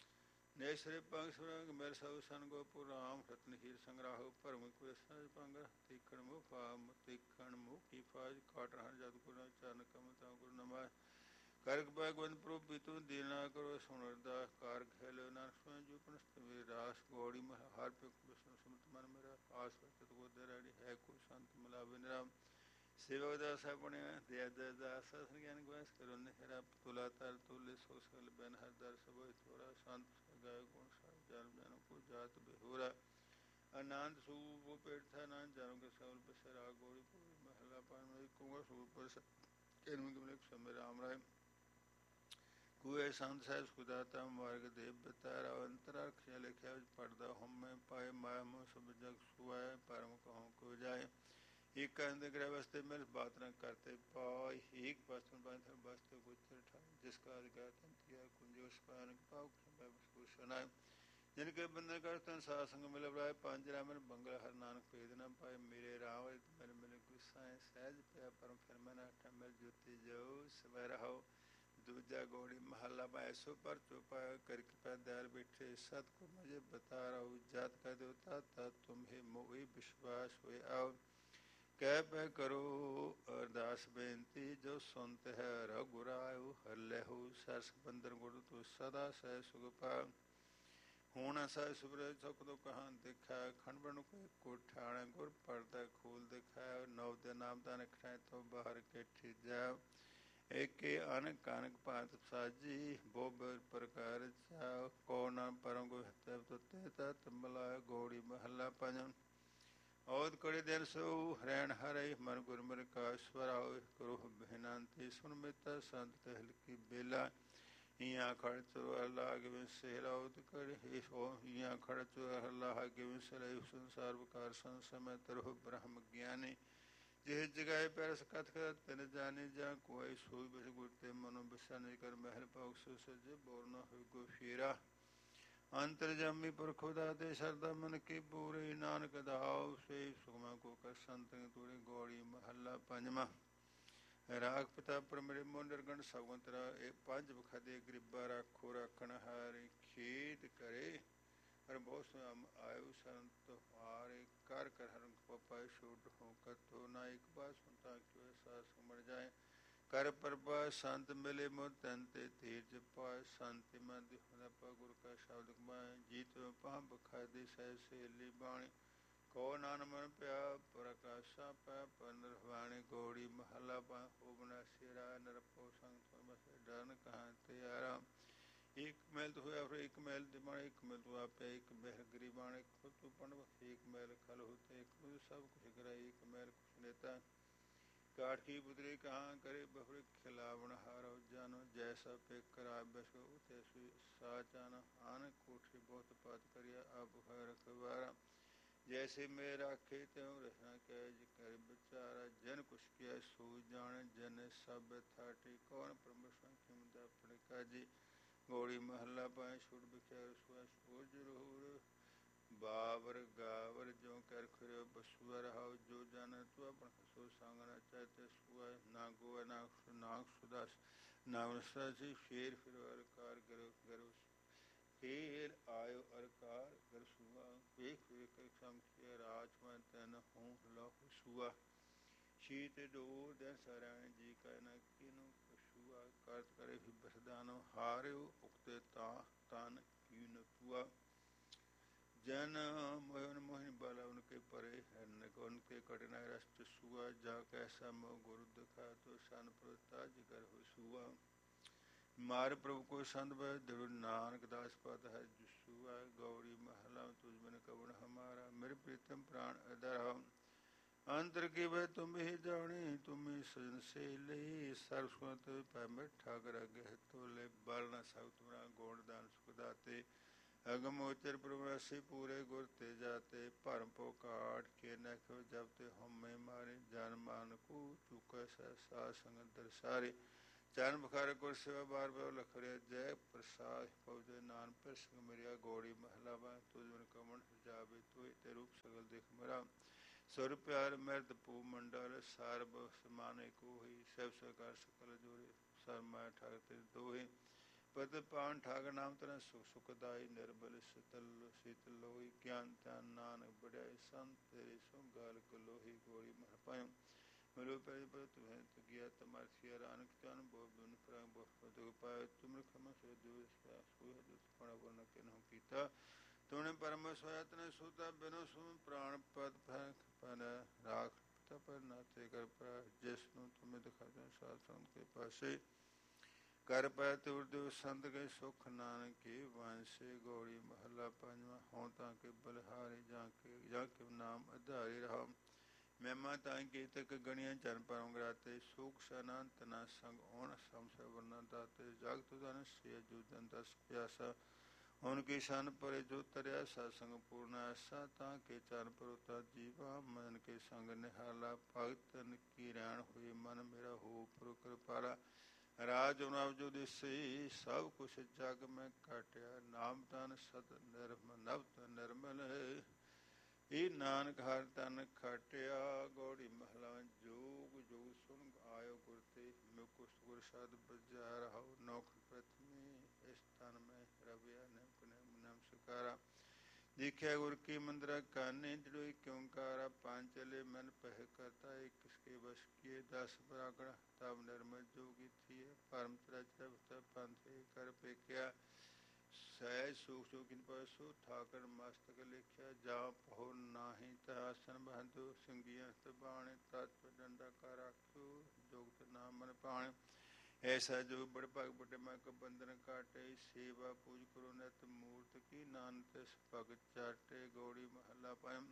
[SPEAKER 2] ਨੇਸਰੇ ਪੰਗ ਸੁਰੰਗ ਮਿਲ ਸਭ ਸਨ ਗੋਪੁਰ ਰਾਮ। ਰਤਨ ਹੀਰ ਸੰਗ੍ਰਾਹੋ ਭਰਮ ਕੁਸਜ ਪੰਗ। ਤੀਖਣ ਮੁਖ ਫਾਮ ਤੀਖਣ ਮੁਖ ਕੀ ਫਾਜ। ਕਾਟ ਰਹਿਣ ਜਦ ਗੁਰ ਚਰਨ ਕਮਲ ਤਾ ਗੁਰ ਨਮਾਜ। ਕਰ ਕਿਰਪਾ ਗੋਬਿੰਦ ਪ੍ਰਭੁ ਪੀਤੂ ਦੀਨ ਨਾ ਕਰੋ। ਸੁਣ ਅਰਦਾਸ ਕਾਰ ਘੈ ਲਿਓ ਨਾਨਕ ਸੋਇ ਜੋ ਪਨਸਤ ਵੇ ਰਾਸ। ਗੌੜੀ ਮਹੱਲਾ ਹਰਿ ਭਗਤ ਵਿਸ਼ਨੂੰ ਸਿਮਰਤ ਮਨ ਮੇਰਾ। ਆਸ ਵਚਿਤ ਗੋਦੇ ਰਹਿਣੀ ਹੈ। ਕੋਈ ਸੰਤ ਮਿਲਾਵੇ ਨਿਰਾਮ। ਸੇਵਕ ਦਾਸ ਬਣਿਆ ਦਇਆ ਦਾਸ ਗਿਆਨ ਗਵਾਸ ਕਰੋ ਨਿਹਰਾ ਤੁਲਾ ਤਰ ਤੁਲੇ ਸੋ ਸਕਲ ਬੈਨ ਹਰ ਦਰ ਸਭੋ ਥੋੜਾ ਸੰਤ ਗਾਇ ਗੁਣ ਸਾਹਿਬ ਜਨ ਜਨ ਕੋ ਜਾਤ ਬਿਹੂਰਾ ਆਨੰਦ ਸੂਪ ਪੇਠਾ ਨਾ ਜਨਮ ਕੇ ਸੌਲ ਬਸਰਾ ਗੋੜੀ ਪੂਰੀ ਮਹਲਾ ਪਾਣ ਕੂਆ ਸੂਪ ਪਰ ਕਿਰਮ ਗਮਲੇ ਸਮੇ ਰਾਮ ਰਾਏ ਕੂਏ ਸੰਤ ਸਾਹਿਬ ਸੁਦਾਤਾ ਮਾਰਗ ਦੇਵ ਬਤਾਰਾ ਅੰਤਰਾ ਅਖਿਆ ਲਿਖਿਆ ਵਿੱਚ ਪੜਦਾ ਹਉਮੈ ਪਾਏ ਮਾਇਆ ਮੋਹ ਸਭ ਜਗ ਸੁਆਏ ਪਰਮ ਕਹਉ ਕੋ ਜਾਏ ਇੱਕ ਅੰਦ ਗ੍ਰਹਿ ਵਸਤੇ ਮਿਲ ਬਾਤ ਨ ਕਰਤੇ ਪਾਈ ਏਕ ਬਸਤਨ ਬਾਂਧਰ ਬਸਤ ਗੁਚਰ ਠਾਈ ਜਿਸ ਕਾ ਅਧਿਕਾਰ ਤੰਤੀਆ ਕੁੰਜ ਉਸ ਪਾਨ ਪਾਉ ਸੁਨਾਏ ਜਿਨ ਕੇ ਬੰਦੇ ਕਰ ਤਨ ਸਾਧ ਸੰਗ ਮਿਲ ਬਰਾਏ ਪੰਜ ਰਾਮਨ ਬੰਗਲ ਹਰ ਨਾਨਕ ਭੇਦ ਨ ਪਾਏ ਮੇਰੇ ਰਾਮ ਮੇਰੇ ਮਿਲ ਗੁਸਾਏ ਸਹਿਜ ਪਿਆ ਪਰਮ ਫਿਰ ਮੈਂ ਅਠ ਮਿਲ ਜੋਤੀ ਜੋ ਸਵੈ ਰਹੋ ਦੂਜਾ ਗੋੜੀ ਮਹੱਲਾ ਪਾਏ ਸੋ ਪਰ ਚੁਪਾ ਕਰ ਕਿਰਪਾ ਦਇਆਲ ਬੈਠੇ ਸਤ ਕੋ ਮੁਝੇ ਬਤਾ ਰਹੋ ਜਾਤ ਕਾ ਦੇਵਤਾ ਤਾ ਤੁਮਹੇ ਮੋਹਿ ਵਿਸ਼ਵਾਸ ਹੋਏ ਆਓ ਕਹਿ ਪੈ ਕਰੋ ਅਰਦਾਸ ਬੇਨਤੀ ਜੋ ਸੁਨਤ ਹੈ ਰਘੁਰਾਇਓ ਹਰਿ ਸਰਸ ਬੰਦਰ ਗੁਰ ਤੂੰ ਸਦਾ ਸਹਿ ਸੁਖ ਪਾ ਹੁਣ ਅਸਾ ਸੁਬਰ ਸੁਖ ਦੁ ਕਹਾਂ ਦੇਖਾ ਖੰਡਬਣ ਕੋ ਕੋਠਾਣ ਗੁਰ ਪਰਦਾ ਖੋਲ ਦਿਖਾਇ ਨਵ ਦੇ ਨਾਮ ਦਾ ਨਖਾਇ ਤੋਂ ਬਾਹਰ ਕੇਠੀ ਜਾ ਏਕੇ ਅਨਕ ਅਨਕ ਭਾਂਤ ਸਾਜੀ ਬੋਬ ਪ੍ਰਕਾਰ ਚਾ ਕੋ ਨਾ ਪਰਮ ਕੋ ਹਤਿ ਤੁਤੇ ਤਤ ਮਲਾਇ ਗੋੜੀ ਮਹੱਲਾ ਪੰਜਵਾਂ ਔਦ ਕੜੇ ਦਿਨ ਸੋ ਹਰੈਣ ਹਰੇ ਮਨ ਗੁਰਮੁਰ ਕਾ ਸਵਰਾਉ ਕਰੋ ਬਹਿਨਾਂਤੀ ਸੁਨ ਮਿਤ ਸੰਤ ਤਹਿਲ ਕੀ ਬੇਲਾ ਇਆਂ ਖੜ ਚੋ ਅੱਲਾਹ ਗਿਵ ਸੇਲਾ ਔਦ ਕੜੇ ਹੀ ਸੋ ਇਆਂ ਖੜ ਚੋ ਅੱਲਾਹ ਗਿਵ ਸਲੇ ਸੰਸਾਰ ਵਿਕਾਰ ਸੰਤ ਸਮੈ ਤਰਹੁ ਬ੍ਰਹਮ ਗਿਆਨੀ ਜਿਹ ਜਗਾਏ ਪੈਰਸ ਕਥ ਕਥ ਤਿਨ ਜਾਣੇ ਜਾਂ ਕੋਈ ਸੋਈ ਬਿਸ ਗੁਰ ਤੇ ਮਨੋ ਬਿਸਾ ਨਹੀਂ ਕਰ ਮਹਿਲ ਪਾਉ ਸੋ ਸਜ ਬੋਰ ਨਾ ਹੋਇ ਕੋ ਫੇਰਾ ਅੰਤਰ ਜਾਮੀ ਪਰ ਖੁਦਾ ਤੇ ਸਰਦਾ ਮਨ ਕੀ ਪੂਰੇ ਨਾਨਕ ਦਾਉ ਸੇ ਸੁਖਮਾ ਕੋ ਕਰ ਸੰਤ ਤੂੜੇ ਗੋੜੀ ਮਹੱਲਾ ਪੰਜਵਾਂ ਰਾਗ ਪਿਤਾ ਪਰਮਰੇ ਮੋਨਰ ਗਣ ਸਵੰਤਰਾ ਇਹ ਪੰਜ ਬਖਦੇ ਗਰੀਬਾ ਰਾਖੋ ਰਾਖਣ ਹਾਰੇ ਖੇਤ ਕਰੇ ਹਰ ਬਹੁਤ ਸਮ ਆਇਓ ਸੰਤ ਹਾਰੇ ਕਰ ਕਰ ਹਰਨ ਪਪਾ ਛੋਟ ਹੋ ਕਤੋ ਨਾ ਇੱਕ ਬਾਤ ਸੁਨਤਾ ਕਿਉ ਸਾਸ ਸਮੜ ਜਾਏ ਕਰ ਪਰਪਾ ਸੰਤ ਮਿਲੇ ਮੋ ਤਨ ਤੇ ਤੀਰਜ ਪਾਏ ਸੰਤ ਮਨ ਦੀ ਹੁਨਪਾ ਗੁਰ ਕਾ ਸ਼ਬਦ ਕਮਾਏ ਜੀਤ ਪਾਂ ਬਖਾਦੇ ਸਹਿ ਸੇਲੀ ਬਾਣੀ ਕੋ ਨਾਨ ਮਨ ਪਿਆ ਪ੍ਰਕਾਸ਼ਾ ਪੈ ਪਨਰਵਾਣੀ ਗੋੜੀ ਮਹੱਲਾ ਪਾ ਹੋਵਨਾ ਸਿਰਾ ਨਰਪੋ ਸੰਗ ਬਸੇ ਡਰਨ ਕਹਾਂ ਤੇ ਆਰਾਮ ਇੱਕ ਮੈਲ ਤੋਂ ਹੋਇਆ ਫਿਰ ਇੱਕ ਮੈਲ ਦੇ ਬਾਣੇ ਇੱਕ ਮੈਲ ਤੋਂ ਆਪੇ ਇੱਕ ਮਹਿਰ ਗਰੀਬਾਨ ਇੱਕ ਖੁਦ ਤੋਂ ਪੰਡ ਇੱਕ ਮੈਲ ਖਲ ਹੋਤੇ ਇੱਕ ਸਭ ਕੁਛ ਕਰਾਈ ਇੱਕ ਮੈਲ ਕੁਛ ਨੇਤਾ ਕਾਠ ਕੀ ਪੁਤਰੀ ਕਹਾਂ ਕਰੇ ਬਫਰ ਖਿਲਾਵਣ ਹਾਰੋ ਜਾਨੋ ਜੈਸਾ ਪੇ ਕਰਾ ਬਸੋ ਉਤੇ ਸਾਚਾਨ ਆਨ ਕੋਠੀ ਬਹੁਤ ਪਾਤ ਕਰਿਆ ਆਪ ਹੈ ਰਖਵਾਰਾ ਜੈਸੇ ਮੈਂ ਰਾਖੇ ਤਿਉ ਰਹਿਣਾ ਕਹਿ ਜਿ ਕਰ ਵਿਚਾਰਾ ਜਨ ਕੁਛ ਕਿਆ ਸੋ ਜਾਣ ਜਨ ਸਭ ਥਾਟੀ ਕੌਣ ਪਰਮੇਸ਼ਰ ਕਿਮਦਾ ਆਪਣੇ ਕਾਜੀ ਗੋੜੀ ਮਹੱਲਾ ਪਾਏ ਛੁੱਟ ਬਿਖਿਆ ਰਸੂਆ ਸੋਜ ਰਹੂਰ ਬਾਵਰ ਗਾਵਰ ਜੋ ਕਰ ਖਰਿਓ ਬਸੂਆ ਰਹਾਉ ਜੋ ਜਨ ਤੂੰ ਆਪਣ ਸੋ ਸੰਗ ਨਾ ਚਾਹਤੇ ਸੁਆ ਨਾ ਗੋਆ ਨਾ ਨਾ ਸੁਦਾਸ ਨਾ ਵਸਾਸੀ ਫੇਰ ਫਿਰ ਅਰਕਾਰ ਕਰੋ ਕਰੋ ਫੇਰ ਆਇਓ ਅਰਕਾਰ ਕਰ ਸੁਆ ਵੇਖ ਵੇਖ ਸਮਖਿਆ ਰਾਜ ਮੈਂ ਤਨ ਹੂੰ ਲਹੁ ਸੁਆ ਸ਼ੀਤ ਡੋਰ ਦੇ ਸਰਾਇਣ ਜੀ ਕਾ ਨ ਕਿਨੂ ਪਸ਼ੂਆ ਕਰਤ ਕਰੇ ਵੀ ਬਸਦਾਨੋ ਹਾਰਿਓ ਉਕਤੇ ਤਾ ਤਨ ਕੀਨ ਤੁਆ जन मोहन मोहिन बाला उनके परे उनके कठिनाई रस्त सुआ जा कैसा मोह गुरु दिखा तो सन प्रताज कर हो सुआ मार प्रभु को संत भय दृढ़ नानक दास पद है जुसुआ गौरी महला तुझ मन कवन हमारा मेरे प्रीतम प्राण अदर अंतर की वह तुम ही जाने तुम ही सजन से ले सरस्वत पै मिठा कर अगे तो ले बल न सब तुम्हारा गौण दान सुख दाते ਅਗਮੋਚਰ ਪ੍ਰਵਾਸੀ ਪੂਰੇ ਗੁਰ ਤੇ ਜਾਤੇ ਭਰਮ ਪੋ ਕਾਟ ਕੇ ਨਖ ਜਬ ਤੇ ਹਉਮੈ ਮਾਰੇ ਜਨ ਮਾਨ ਕੂ ਚੁਕੈ ਸਾ ਸੰਗ ਦਰਸਾਰੇ ਚਰਨ ਬਖਾਰੇ ਗੁਰ ਸੇਵਾ ਬਾਰ ਬਾਰ ਲਖਰੇ ਜੈ ਪ੍ਰਸਾਦ ਪਉਜੈ ਨਾਨ ਪਰ ਸੰਗ ਮਿਰਿਆ ਗੋੜੀ ਮਹਲਾ ਬਾ ਤੁਝ ਮਨ ਕਮਣ ਜਾਵੇ ਤੋਇ ਤੇ ਰੂਪ ਸਗਲ ਦੇਖ ਮਰਾ ਸੁਰ ਪਿਆਰ ਮਿਰਦ ਪੂ ਮੰਡਲ ਸਰਬ ਸਮਾਨੇ ਕੋਹੀ ਸਭ ਸਰਕਾਰ ਸਕਲ ਜੋਰੇ ਸਰਮਾ ਠਾਕ ਤੇ ਦੋਹੇ ਪਦ ਪਾਨ ਠਾਕ ਨਾਮ ਤਨ ਸੁਖ ਸੁਖਦਾਈ ਨਿਰਬਲ ਸਿਤਲ ਸੀਤਲ ਲੋਈ ਗਿਆਨ ਧਿਆਨ ਨਾਨਕ ਬੜਾਈ ਸੰਤ ਤੇਰੇ ਸੁਗਾਲ ਕਲੋਹੀ ਗੋੜੀ ਮਹ ਪਾਇਓ ਮਿਲੋ ਪੈ ਪਰ ਤੁਮੇ ਤਗਿਆ ਤਮਰ ਸਿਆ ਰਾਨਕ ਤਨ ਬੋ ਬਨ ਪ੍ਰਭ ਬੋ ਦੁ ਪਾਇ ਤੁਮਰ ਖਮ ਸੋ ਜੋ ਸਾ ਸੋ ਜੋ ਪਣ ਬਨ ਕੇ ਨਹੁ ਕੀਤਾ ਤੁਨੇ ਪਰਮ ਸੋਇਆ ਤਨੇ ਸੁਤਾ ਬਿਨੋ ਸੁ ਪ੍ਰਾਣ ਪਦ ਫਖ ਪਨ ਰਾਖ ਕੀਤਾ ਪਰ ਨਾਤੇ ਕਰ ਪਰਾ ਜਿਸ ਨੂੰ ਤੁਮੇ ਦਿਖਾਦੇ ਸਾਧ ਸੰਤ ਕੇ ਪਾਸੇ ਕਰ ਪੈ ਤੁਰ ਦਿਵ ਸੰਤ ਕੇ ਸੁਖ ਨਾਨਕੇ ਵਾਂਸੇ ਗੋੜੀ ਮਹੱਲਾ ਪੰਜਵਾਂ ਹੋਂ ਤਾਂ ਕੇ ਬਲਿਹਾਰੇ ਜਾਂ ਕੇ ਜਾਂ ਕੇ ਨਾਮ ਆਧਾਰੇ ਰਹਾ ਮਹਿਮਾ ਤਾਂ ਕੀਤਕ ਗਣੀਆਂ ਚਰਨ ਪਰਮ ਗਰਾਤੇ ਸੁਖ ਸਨੰਤ ਨਾ ਸੰਗ ਓਣ ਸੰਸੈ ਵਰਨਾ ਦਾਤੇ ਜਗਤ ਧਨ ਸੇ ਜੁਦਨ ਦਸ ਪਿਆਸਾ ਹੁਣ ਕੀ ਸ਼ਨ ਪਰੇ ਜੋ ਤਰਿਆ ਸਤ ਸੰਗ ਪੂਰਨ ਐਸਾ ਤਾਂ ਕੇ ਚਰਨ ਪਰੋਤਾ ਜੀਵਾ ਮਨ ਕੇ ਸੰਗ ਨਿਹਾਲਾ ਭਗਤਨ ਕੀ ਰਹਿਣ ਹੋਈ ਮਨ ਮੇਰਾ ਹੋ ਪੁਰ ਕਿਰਪਾਲਾ ਰਾਜ ਨਵ ਜੋ ਦਿਸੇ ਸਭ ਕੁਛ ਜਗ ਮੈਂ ਕਾਟਿਆ ਨਾਮ ਤਨ ਸਤ ਨਿਰਮਲ ਨਵ ਤਨ ਨਿਰਮਲ ਇਹ ਨਾਨਕ ਹਰ ਤਨ ਖਾਟਿਆ ਗੋੜੀ ਮਹਲਾ ਜੋਗ ਜੋਗ ਸੁਣ ਆਇਓ ਗੁਰ ਤੇ ਮੁਕੁਸ ਗੁਰ ਸ਼ਬਦ ਬਜਾ ਰਹਾਉ ਨੌਖ ਪ੍ਰਥਮੇ ਇਸ ਤਨ ਮੈਂ ਰਵਿਆ ਨਿਮਕ ਨਿਮ ਨਮ ਸੁਕਾਰਾ ਦੇਖਿਆ ਗੁਰ ਕੀ ਮੰਦਰਾ ਕਾਨੇ ਜੜੋਈ ਕਿਉਂਕਾਰਾ ਪਾਂਚਲੇ ਮਨ ਪਹਿ ਕਰਤਾ ਇੱਕ ਕਿਸਕੇ ਬਸ ਕੀਏ ਦਸ ਪਰਾਗਣ ਤਬ ਨਿਰਮਲ ਜੋਗੀ ਥੀਏ ਪਰਮ ਚਰਚ ਪੰਥੇ ਕਰ ਪੇਖਿਆ ਸਹਿ ਸੁਖ ਸੁਖਿਨ ਪਰਸੂ ਠਾਕਰ ਮਸਤਕ ਲਿਖਿਆ ਜਾ ਪਹੁ ਨਾਹੀ ਤਹਾਸਨ ਬਹੰਦੂ ਸਿੰਘੀਆਂ ਤਬਾਣੇ ਤਤ ਡੰਡਾ ਕਰ ਆਖਿਓ ਜੋਗਤ ਨਾਮ ਮਨ ਪਾਣੇ ਐਸਾ ਜੋ ਬੜ ਭਗ ਬਟੇ ਮੈਂ ਕੋ ਬੰਧਨ ਕਾਟੇ ਸੇਵਾ ਪੂਜ ਕਰੋ ਨਿਤ ਮੂਰਤ ਕੀ ਨਾਨਕ ਭਗਤ ਚਾਟੇ ਗੋੜੀ ਮਹੱਲਾ ਪੰਜ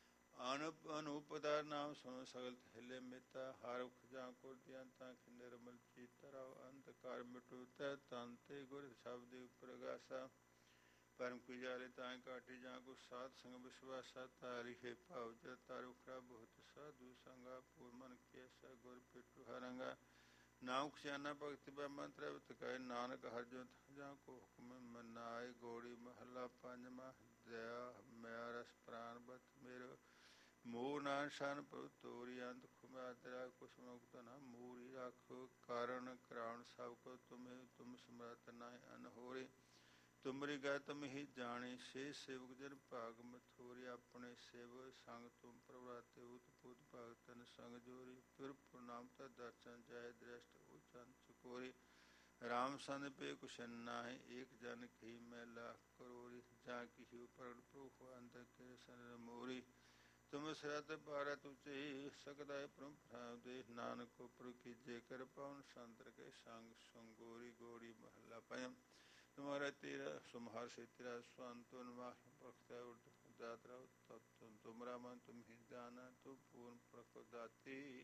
[SPEAKER 2] ਅਨੁਪ ਅਨੂਪਦਾ ਨਾਮ ਸੁਣੋ ਸਗਲ ਹਿਲੇ ਮਿਤਾ ਹਰ ਉਖ ਜਾਂ ਕੁਰ ਦਿਆਂ ਤਾਂ ਕਿ ਨਿਰਮਲ ਚੀਤਰਾ ਅੰਧਕਾਰ ਮਿਟੂ ਤੈ ਤਨ ਤੇ ਗੁਰ ਸ਼ਬਦ ਪ੍ਰਗਾਸਾ ਪਰਮ ਕੀ ਜਾਲੇ ਤਾਂ ਕਾਟੇ ਜਾਂ ਕੋ ਸਾਧ ਸੰਗ ਵਿਸ਼ਵਾਸਾ ਤਾਰੀ ਹੈ ਭਾਵ ਜ ਤਾਰ ਉਖਰਾ ਬਹੁਤ ਸਾਧੂ ਸੰਗਾ ਪੂਰ ਮਨ ਕੇਸਾ ਗੁਰ ਪਿਟੂ ਹਰੰਗਾ ਨਾਮ ਖਿਆਨਾ ਭਗਤੀ ਬੈ ਮੰਤਰ ਬਤਕਾਏ ਨਾਨਕ ਹਰ ਜੋ ਜਾਂ ਕੋ ਹੁਕਮ ਮਨਾਏ ਗੋੜੀ ਮਹੱਲਾ ਪੰਜਵਾਂ ਦਇਆ ਮਿਆ ਰਸ ਪ੍ਰਾਨ ਬਤ ਮੇਰੋ ਮੋਹ ਨਾਨ ਸ਼ਨ ਪ੍ਰਭ ਤੋਰੀ ਅੰਤ ਖੁਮਾਦਰਾ ਕੁਛ ਮੁਕਤ ਨਾ ਮੂਰੀ ਰਾਖੋ ਕਾਰਨ ਕਰਾਉਣ ਸਭ ਕੋ ਤੁਮੇ ਤੁਮ ਸਮਰਤ ਨਾਹਿ ਅਨਹੋਰੇ ਤੁਮਰੀ ਗੈ ਤੁਮ ਹੀ ਜਾਣੇ ਸੇ ਸੇਵਕ ਜਨ ਭਾਗ ਮਥੋਰੀ ਆਪਣੇ ਸੇਵ ਸੰਗ ਤੁਮ ਪ੍ਰਭਰਾਤੇ ਉਤ ਪੁਤ ਭਗਤਨ ਸੰਗ ਜੋਰੀ ਤੁਰ ਪ੍ਰਣਾਮ ਤਾ ਦਰਸ਼ਨ ਜੈ ਦ੍ਰਿਸ਼ਟ ਉਚਨ ਚਕੋਰੀ ਰਾਮ ਸੰਦ ਪੇ ਕੁਛ ਨਾਹਿ ਏਕ ਜਨ ਕੀ ਮੈਂ ਲਾਖ ਕਰੋਰੀ ਜਾਂ ਕਿਹੂ ਪ੍ਰਗਟ ਪ੍ਰੂਖ ਅੰਦਰ ਕੇ ਸਨ ਮੋਰੀ ਤੁਮ ਸਰਤ ਭਾਰਤ ਉਚੇ ਸਕਦਾ ਪ੍ਰਮ ਦੇ ਨਾਨਕ ਉਪਰ ਕੀਜੇ ਕਰ ਪਵਨ ਸੰਤਰ ਕੇ ਸੰਗ ਸੰਗੋਰੀ ਗੋੜੀ ਮਹੱਲਾ ਪੰਜਵਾਂ ਤੁਮਾਰਾ ਤੇਰਾ ਸੁਮਹਾਰ ਸੇ ਤੇਰਾ ਸੰਤਨ ਵਾਹ ਭਗਤਾ ਉਰਤ ਦਾਤਰਾ ਤਤ ਤੁਮਰਾ ਮਨ ਤੁਮ ਹੀ ਜਾਨਾ ਤੁਮ ਪੂਰਨ ਪ੍ਰਭ ਦਾਤੀ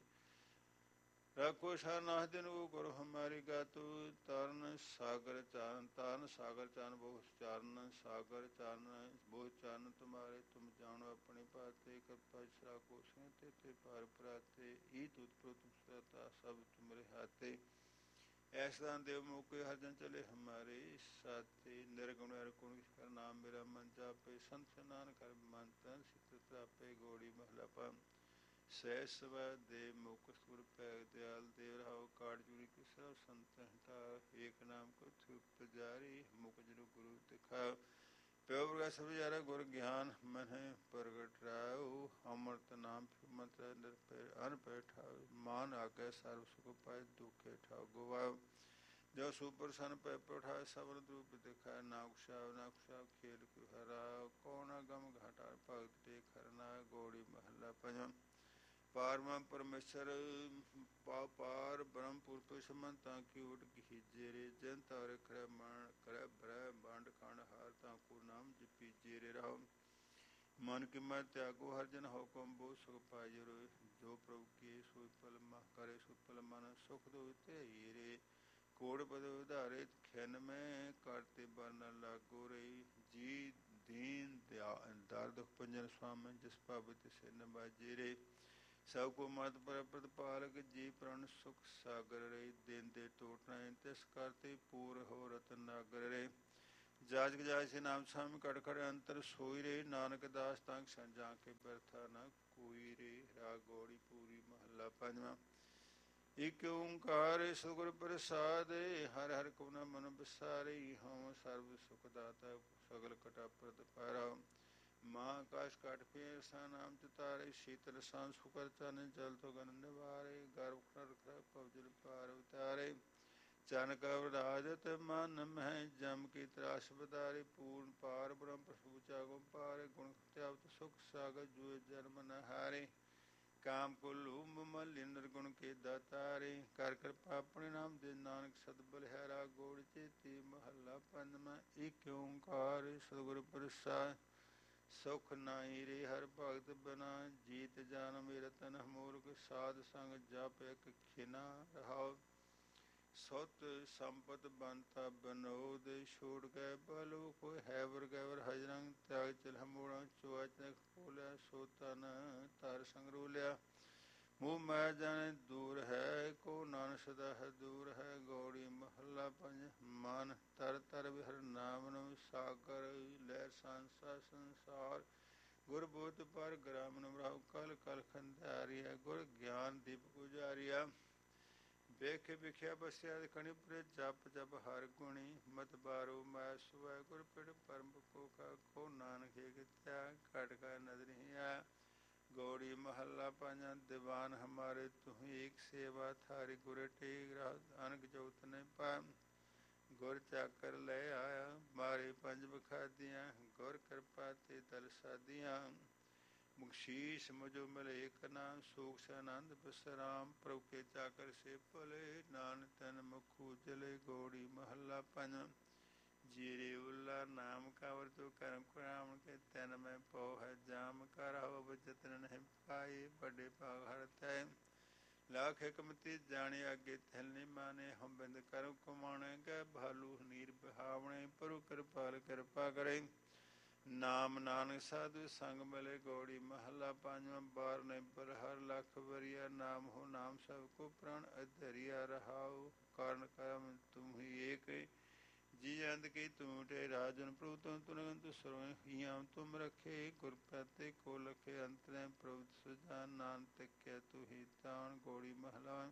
[SPEAKER 2] ਰੱਖੋ ਸ਼ਰਨਾਹ ਦਿਨ ਉਹ ਗੁਰ ਹਮਾਰੀ ਗਾਤੂ ਤਰਨ ਸਾਗਰ ਚਾਰਨ ਤਰਨ ਸਾਗਰ ਚਾਰਨ ਬਹੁ ਚਾਰਨ ਸਾਗਰ ਚਾਰਨ ਬਹੁ ਚਾਰਨ ਤੁਮਾਰੇ ਤੁਮ ਜਾਣੋ ਆਪਣੇ ਪਾਤੇ ਕਿਰਪਾ ਸ਼ਰਾ ਕੋ ਸੇ ਤੇ ਤੇ ਪਾਰ ਪ੍ਰਾਤੇ ਈ ਤੁਤ ਪ੍ਰਤੁਮ ਸਤਾ ਸਭ ਤੁਮਰੇ ਹਾਤੇ ਐਸਾ ਦੇਵ ਮੋਕੇ ਹਰ ਜਨ ਚਲੇ ਹਮਾਰੇ ਸਾਤੇ ਨਿਰਗੁਣ ਹਰਗੁਣ ਕਰ ਨਾਮ ਮੇਰਾ ਮਨ ਜਾਪੇ ਸੰਤ ਸਨਾਨ ਕਰ ਮਨ ਤਨ ਸਿਤ ਤਰਾਪੇ ਗੋੜੀ ਮਹਲਾ ਪਾ ਸਹਿ ਸਵੈ ਦੇ ਮੁਖ ਸੁਰ ਪੈ ਦਿਆਲ ਦੇਵ ਰਹਾਉ ਕਾੜ ਜੁਰੀ ਕਿਸਾ ਸੰਤ ਹਟਾ ਏਕ ਨਾਮ ਕੋ ਥੁਪ ਜਾਰੀ ਮੁਖ ਜਨੁ ਗੁਰੂ ਦਿਖਾ ਪਿਓ ਵਰਗਾ ਸਭ ਯਾਰਾ ਗੁਰ ਗਿਆਨ ਮਨਹਿ ਪ੍ਰਗਟ ਰਾਉ ਅੰਮ੍ਰਿਤ ਨਾਮ ਮੰਤਰ ਨਿਰਭੈ ਅਨਭੈ ਠਾਉ ਮਾਨ ਆਗੇ ਸਰਬ ਸੁਖ ਪਾਇ ਦੁਖੇ ਠਾਉ ਗਵਾਉ ਜੋ ਸੁਪਰ ਸਨ ਪੈ ਪਠਾਇ ਸਬਰ ਰੂਪ ਦਿਖਾਇ ਨਾ ਕੁਸ਼ਾਵ ਨਾ ਕੁਸ਼ਾਵ ਖੇਲ ਕਿਉ ਹਰਾ ਕੌਣ ਗਮ ਘਾਟਾ ਭਗਤ ਤੇ ਖਰਨਾ ਗੋੜੀ ਮਹੱਲਾ ਪੰਜਵਾਂ ਪਾਰਮਾ ਪਰਮੇਸ਼ਰ ਪਾ ਪਾਰ ਬ੍ਰਹਮਪੁਰ ਪੁਸ਼ਮਨ ਤਾਂ ਕੀ ਉਡ ਕੀ ਜੇਰੇ ਜਨ ਤਾਰੇ ਕਰੈ ਮਾਨ ਕਰੈ ਬ੍ਰਹਿ ਬਾਂਡ ਖੰਡ ਹਾਰ ਤਾਂ ਕੋ ਨਾਮ ਜਪੀ ਜੇਰੇ ਰਹੋ ਮਨ ਕੀ ਮੈਂ ਤਿਆਗੋ ਹਰ ਜਨ ਹੁਕਮ ਬੋ ਸੁਖ ਪਾਇ ਰੋਇ ਜੋ ਪ੍ਰਭੂ ਕੀ ਸੋਇ ਪਲ ਮਹ ਕਰੇ ਸੋ ਪਲ ਮਨ ਸੁਖ ਦੋ ਤੇ ਹੀਰੇ ਕੋੜ ਪਦ ਉਧਾਰੇ ਖਿਨ ਮੈਂ ਕਰਤੇ ਬਰਨ ਲਾਗੋ ਰਹੀ ਜੀ ਦੀਨ ਦਰ ਦੁਖ ਪੰਜਨ ਸੁਆਮਨ ਜਿਸ ਭਾਵਿਤ ਸੇ ਨਬਾਜੇ ਰੇ ਸਭ ਕੋ ਮਤ ਪਰ ਪ੍ਰਤਪਾਲਕ ਜੀ ਪ੍ਰਣ ਸੁਖ ਸਾਗਰ ਰੇ ਦਿਨ ਦੇ ਟੋਟਣਾ ਤਿਸ ਕਰਤੇ ਪੂਰ ਹੋ ਰਤਨ ਨਾਗਰ ਰੇ ਜਾਜਕ ਜਾਜ ਸੇ ਨਾਮ ਸਾਮਿ ਕੜ ਕੜ ਅੰਤਰ ਸੋਈ ਰੇ ਨਾਨਕ ਦਾਸ ਤੰਗ ਸੰਜਾ ਕੇ ਬਰਥਾ ਨਾ ਕੋਈ ਰੇ ਰਾਗ ਗੋੜੀ ਪੂਰੀ ਮਹੱਲਾ ਪੰਜਵਾਂ ਇਕ ਓੰਕਾਰ ਸਤਿਗੁਰ ਪ੍ਰਸਾਦ ਹਰਿ ਹਰਿ ਕਉ ਨ ਮਨ ਬਿਸਾਰੀ ਹਉ ਸਰਬ ਸੁਖ ਦਾਤਾ ਸਗਲ ਕਟਾ ਪ੍ਰਤਪਾਰਾ ਮਾਂ ਆਕਾਸ਼ ਕਾਟ ਫੇਰ ਸਾ ਨਾਮ ਚਤਾਰੇ ਸ਼ੀਤਲ ਸਾਂ ਸੁਕਰ ਚਨ ਜਲ ਤੋ ਗਨ ਨਿਵਾਰੇ ਗਰਭ ਖਰ ਖਰ ਪਵਜਲ ਪਾਰ ਉਤਾਰੇ ਚਨ ਕਵ ਰਾਜਤ ਮਨ ਮਹਿ ਜਮ ਕੀ ਤਰਾਸ ਬਦਾਰੇ ਪੂਰਨ ਪਾਰ ਬ੍ਰਹਮ ਪ੍ਰਸੂ ਚਾਗੋ ਪਾਰੇ ਗੁਣ ਖਤਿਆਵਤ ਸੁਖ ਸਾਗਰ ਜੂਏ ਜਨਮ ਨ ਹਾਰੇ ਕਾਮ ਕੋ ਲੂਮ ਮਲਿ ਨਿਰਗੁਣ ਕੇ ਦਾਤਾਰੇ। ਕਰ ਕਿਰਪਾ ਆਪਣੇ ਨਾਮ ਦੇ ਨਾਨਕ ਸਦ ਬਲਿਹਾਰਾ। ਗੋੜ ਚੇਤੀ ਮਹੱਲਾ ਪੰਜਵਾਂ। ਏਕ ਓੰਕਾਰ ਸਤਿਗੁਰ ਪ੍ਰਸਾਦਿ। ਸੁਖ ਨਾਹੀ ਰੇ ਹਰਿ ਭਗਤ ਬਿਨਾ। ਜੀਤ ਜਨਮ ਰਤਨ ਮੂਰਖ ਸਾਧ ਸੰਗ ਜਪ ਇਕ ਖਿਨਾ ਰਹਾਉ। ਸੁਤ ਸੰਪਤ ਬੰਤਾ ਬਨੋਦ ਛੋੜ ਗਏ ਬਲੋ। ਕੋਈ ਹੈਵਰ ਗੈਵਰ ਹਜਰੰਗ ਤਿਆਗ ਚਲ ਮੋੜਾ। ਚੋਆ ਚਖ ਖੋਲਿਆ ਸੋ ਤਨ ਧਰ ਸੰਗ ਰੋਲਿਆ। ਮੂੰਹ ਮੈਂ ਜਾਣੇ ਦੂਰ ਹੈ ਕੋ ਨਾਨਕ ਸਦਾ ਹੈ ਦੂਰ ਹੈ। ਗੌੜੀ ਮਹੱਲਾ ਪੰਜ। ਮਨ ਤਰ ਤਰ ਵਿਹਰ ਨਾਮ ਨੂੰ ਸਾਗਰ। ਲਹਿਰ ਸੰਸਾ ਸੰਸਾਰ ਗੁਰ ਬੋਧ ਪਰ ਗ੍ਰਾਮ ਨਮਰਾਉ। ਕਲ ਕਲ ਖੰਡਾਰੀਆ ਗੁਰ ਗਿਆਨ ਦੀਪ ਉਜਾਰੀਆ। ਵੇਖੇ ਵਿਖਿਆ ਬਸਿਆ ਖਣੀ ਪਰੇ। ਜਪ ਜਪ ਹਰ ਗੁਣੀ ਮਤ ਬਾਰੋ ਮੈਂ ਸੁਵੈ। ਗੁਰ ਪਿੜ ਪਰਮ ਕੋ ਕਾ ਕੋ ਨਾਨਕ ਏਕਿਆ। ਘਟ ਕਾ ਨਦਰ ਹੀ ਆ। ਗੌੜੀ ਮਹੱਲਾ ਪੰਜਵਾਂ। ਦੀਵਾਨ ਹਮਾਰੇ ਤੁਹੀ ਏਕ ਸੇਵਾ। ਥਾਰੀ ਗੁਰ ਟੇਕ ਰਾਤ ਅਨਕ ਜੋਤ ਨੇ ਪਾ। ਗੁਰ ਚਾਕਰ ਲੈ ਆਇਆ ਮਾਰੇ ਪੰਜ ਬਖਾਦੀਆਂ। ਗੁਰ ਕਿਰਪਾ ਤੇ ਦਲ ਸਾਦੀਆਂ। ਬਖਸ਼ੀਸ਼ ਮੁਝੋ ਮਿਲੇ ਏਕ ਨਾਮ। ਸੂਖ ਸਨੰਦ ਬਿਸਰਾਮ ਪ੍ਰਭੁ ਕੇ ਚਾਕਰ ਸੇ ਭਲੇ। ਨਾਨਕ ਤਨ ਮੁਖ ਉਜਲੇ। ਗੌੜੀ ਮਹੱਲਾ ਪੰਜਵਾਂ। ਜੀਰੇ ਉੱਲਾ ਨਾਮ ਕਵਰ ਤੋ ਕਰਮ ਕੁਰਾਮ ਕੇ। ਤਨ ਮੈਂ ਪਉ ਹੈ ਜਾਮ ਕਰ ਹੋ ਜਤਨ ਨਹੀਂ ਪਾਏ। ਵੱਡੇ ਭਾਗ ਹਰ ਤੈ ਲਾਖ ਹਿਕਮਤੀ ਜਾਣੇ। ਅੱਗੇ ਤਿਲ ਨਹੀਂ ਮਾਨੇ ਹਮ ਬਿੰਦ ਕਰਮ ਕਮਾਣੇ। ਗਏ ਭਾਲੂ ਨੀਰ ਬਿਹਾਵਣੇ। ਪ੍ਰਭੁ ਕਿਰਪਾਲ ਕਿਰਪਾ ਕਰੇ। ਨਾਮ ਨਾਨਕ ਸਾਧੂ ਸੰਗ ਮਿਲੇ। ਗੌੜੀ ਮਹੱਲਾ ਪੰਜਵਾਂ। ਬਾਰ ਨਿਬਰ ਹਰ ਲਖ ਵਰਿਆ। ਨਾਮ ਹੋ ਨਾਮ ਸਭ ਕੋ ਪ੍ਰਾਣ ਅਧਰਿਆ ਰਹਾਉ। ਕਾਰਨ ਕਰਮ ਤੁਮ ਹੀ ਏਕ ਜੀ ਅੰਤ ਕੀ ਤੂੰ ਟੇ। ਰਾਜਨ ਪ੍ਰਭੂ ਤੁਮ ਤੁਨੰਤ ਸਰਵ ਹੀਆਂ ਤੁਮ ਰਖੇ। ਗੁਰ ਪ੍ਰਤੇ ਕੋ ਲਖੇ ਅੰਤਰੈ ਪ੍ਰਭੁ ਸੁਜਾਨ। ਨਾਨਕ ਤਕਿਆ ਤੂ ਹੀ ਤਾਣ। ਗੌੜੀ ਮਹੱਲਾ।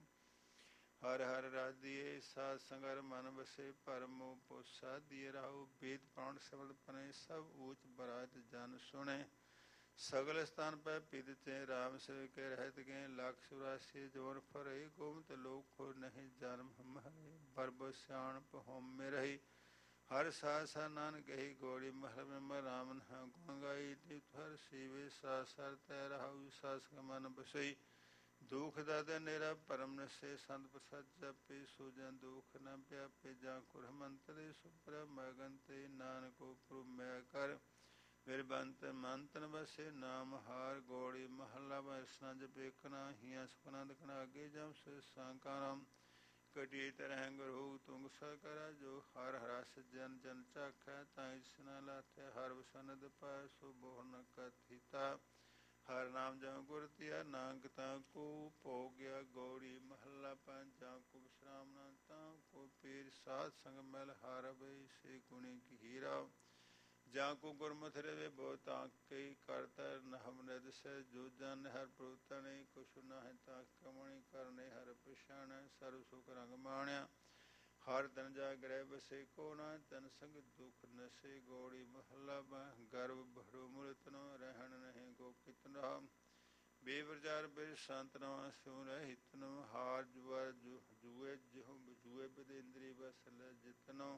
[SPEAKER 2] ਹਰ ਹਰ ਰਾਧੀਏ ਸਾਧ ਸੰਗਰ ਮਨ ਵਸੇ। ਭਰਮ ਪੋ ਸਾਧੀਏ ਰਾਹੋ। ਵੇਦ ਪੁਰਾਣ ਸ਼ਬਦ ਪਨੇ ਸਭ ਊਚ ਬਰਾਤ ਜਨ ਸੁਣੇ। ਸਗਲ ਸਥਾਨ ਪੈ ਪਿਤ ਚੈ ਰਾਮ ਸੇਵ ਕੇ ਰਹਿਤ ਗਏ। ਲੱਖ ਚੁਰਾਸੀ ਜੋਰ ਫਰੇ। ਗੋਮਤ ਲੋਕ ਖੋ ਨਹੀਂ ਜਨਮ ਹਮਾਰੇ। ਬਰਬ ਸਿਆਣਪ ਹੋਮੇ ਰਹੀ। ਹਰ ਸਾਧ ਸਾ ਨਾਨਕ ਕਹੀ। ਗੌੜੀ ਮਹੱਲਾ ਮੈਂ ਰਾਮ ਨਾ ਗੁਣ ਗਾਈ। ਨਿਤ ਹਰ ਸੀਵੇ ਸਾਧ ਸਰ ਤੈ ਰਹਾਉ। ਸਾਧ ਸੰਗ ਮਨ ਬਸਈ ਦੁਖ ਦਾਤੇ ਨੇਰਾ ਪਰਮ ਨਸੇ। ਸੰਤ ਪ੍ਰਸਾਦ ਜਪੇ ਸੋ ਜਨ ਦੁਖ ਨ ਵਿਆਪੇ। ਜਾਂ ਕੁਰ ਮੰਤਰੇ ਸੁਪਰ ਮਗਨ ਤੇ। ਨਾਨਕ ਪ੍ਰਭੁ ਮੈਂ ਕਰ ਮੇਰੇ ਬੰਤ ਮੰਤਨ ਬਸੇ ਨਾਮ ਹਾਰ। ਗੌੜੀ ਮਹੱਲਾ ਵੈਸਨਾ ਜਪੇਖਣਾ ਹੀਆਂ ਸੁਖਨੰਦ ਖਣਾ। ਅੱਗੇ ਜਮ ਸੇ ਸੰਕਾਰਾਮ ਕਟਿਏ ਤਰਹਿ ਗਰਹੂ ਤੁੰਗ ਸਕਰਾ। ਜੋ ਹਰ ਰਸ ਜਨ ਜਨ ਚਾਖੈ ਤਾਂ ਇਸਨਾ ਲਾਥੈ। ਹਰ ਵਸਨਦ ਪਾਇ ਸੋ ਬਹੁ ਨ ਕਥਿਤਾ। ਹਰ ਨਾਮ ਜਮ ਗੁਰ ਤੀਆ ਨਾਨਕ ਤਾਂ ਕੋ ਭੋਗ ਗਿਆ। ਗੌੜੀ ਮਹੱਲਾ ਪੰਜ। ਜਾਂ ਕੋ ਵਿਸ਼ਰਾਮ ਨਾ ਤਾਂ ਕੋ ਪੀਰ। ਸਾਧ ਸੰਗ ਮਿਲ ਹਰ ਬਈ ਸੇ ਗੁਣੀ ਹੀਰਾ। ਜਾਂ ਕੋ ਗੁਰਮੁਖ ਰਵੇ ਬਹੁ ਤਾਂ ਕਈ ਕਰਤਾ ਨਹਮ ਨਿਦ ਸੇ। ਜੋ ਜਨ ਹਰ ਪ੍ਰਭੁ ਤਣੇ ਕੁਛ ਨਾਹਿ ਤਾਂ ਕਮਣੀ। ਕਰਨੇ ਹਰ ਪਛਾਣੈ ਸਰਬ ਸੁਖ ਰੰਗ ਮਾਣਿਆ। ਹਰ ਤਨ ਜਾ ਗ੍ਰਹਿ ਬਸੇ ਕੋ ਨਾ ਤਨ ਸੰਗ ਦੁਖ ਨਸੇ। ਗੌੜੀ ਮਹੱਲਾ ਪੰਜ। ਗਰਭ ਭਰੋ ਮੂਰਤਨੋ ਰਹਿਣ ਨਹੀਂ ਗੋ ਕਿਤਨਾ। ਬੇਵਿਚਾਰ ਬਿਰ ਸੰਤ ਨਵਾ ਸਿਉ ਰਹਿਤਨੋ। ਹਾਰ ਜੁਆ ਜੂਏ ਜਿਹੁ ਜੂਏ ਬਿਦ ਇੰਦਰੀ ਬਸ ਲੈ ਜਿਤਨੋ।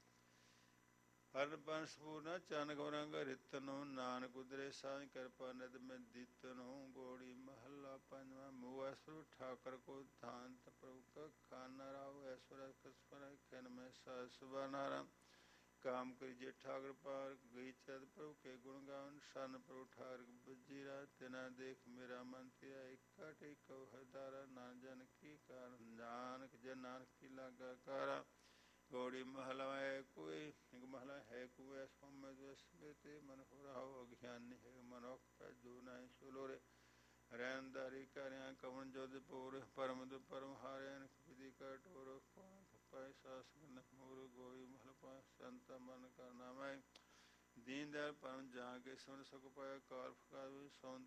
[SPEAKER 2] ਹਰ ਬੰਸ ਪੂਰਨਾ ਚੰਨ ਗੌਰੰਗ ਰਿਤਨੋ। ਨਾਨਕ ਉਦਰੇ ਸਾਝ ਕਿਰਪਾ ਨਿਦ ਮੈਂ ਦੀਤਨੋ। ਗੌੜੀ ਮਹੱਲਾ ਪੰਜਵਾਂ। ਮੋਹ ਐਸੁਰ ਠਾਕਰ ਕੋ ਧਾਨਤ ਪ੍ਰਭੁ ਕਾ ਖਾਨਾ। ਰਾਉ ਐਸੁਰ ਕਸਪਰ ਖਿਨ ਮੈਂ ਸਾਧ ਸੁਬਾਨਾਰਾ। ਕਾਮ ਕਰੀਜੇ ਠਾਕਰ ਪਾਰ ਗਈ ਚਦ ਪ੍ਰਭੁ ਕੇ ਗੁਣ ਗਾਵਨ। ਸ਼ਨ ਪ੍ਰਭੁ ਠਾਕਰ ਬਜੀਰਾ। ਤਿਨਾ ਦੇਖ ਮੇਰਾ ਮਨ ਧਿਆ। ਏਕਾ ਟੇਕਉ ਹਰਦਾਰਾ। ਨਾਨਕ ਜਨ ਕੀ ਕਾਰ ਨਾਨਕ ਜਨ ਨਾਨਕ ਕੀ ਲਾਗਾ ਕਾਰਾ। ਗੌੜੀ ਮਹੱਲਾ ਹੈ ਕੋਈ ਇੱਕ ਮਹੱਲਾ ਹੈ ਕੋਈ ਐਸਾ ਮੈਂ ਜੋ ਤੇ ਮਨ ਹੋ ਰਹਾਉ। ਅਗਿਆਨੀ ਹੈ ਮਨੁੱਖ ਜੋ ਨਹੀਂ ਸੁਲੋਰੇ। ਰਹਿਣਦਾਰੀ ਕਰਿਆ ਕਵਨ ਜੋਧ ਪੂਰ। ਪਰਮ ਦੁ ਪਰਮ ਹਾਰਿਆ ਵਿਧੀ ਕਾ ਟੋਰ। ਕੌਣ ਖਪਾਇ ਸਾਸ ਮੂਰ। ਗੌੜੀ ਮਹੱਲਾ ਪੰਜ। ਸੰਤ ਮਨ ਕਰਨਾ ਮੈਂ ਦੀਨ ਦਿਆਲ ਪਰਮ ਜਾ ਕੇ ਸੁਣ ਸੁਖ ਪਾਇਆ। ਕਾਲ ਫਕਾਰ ਸੌ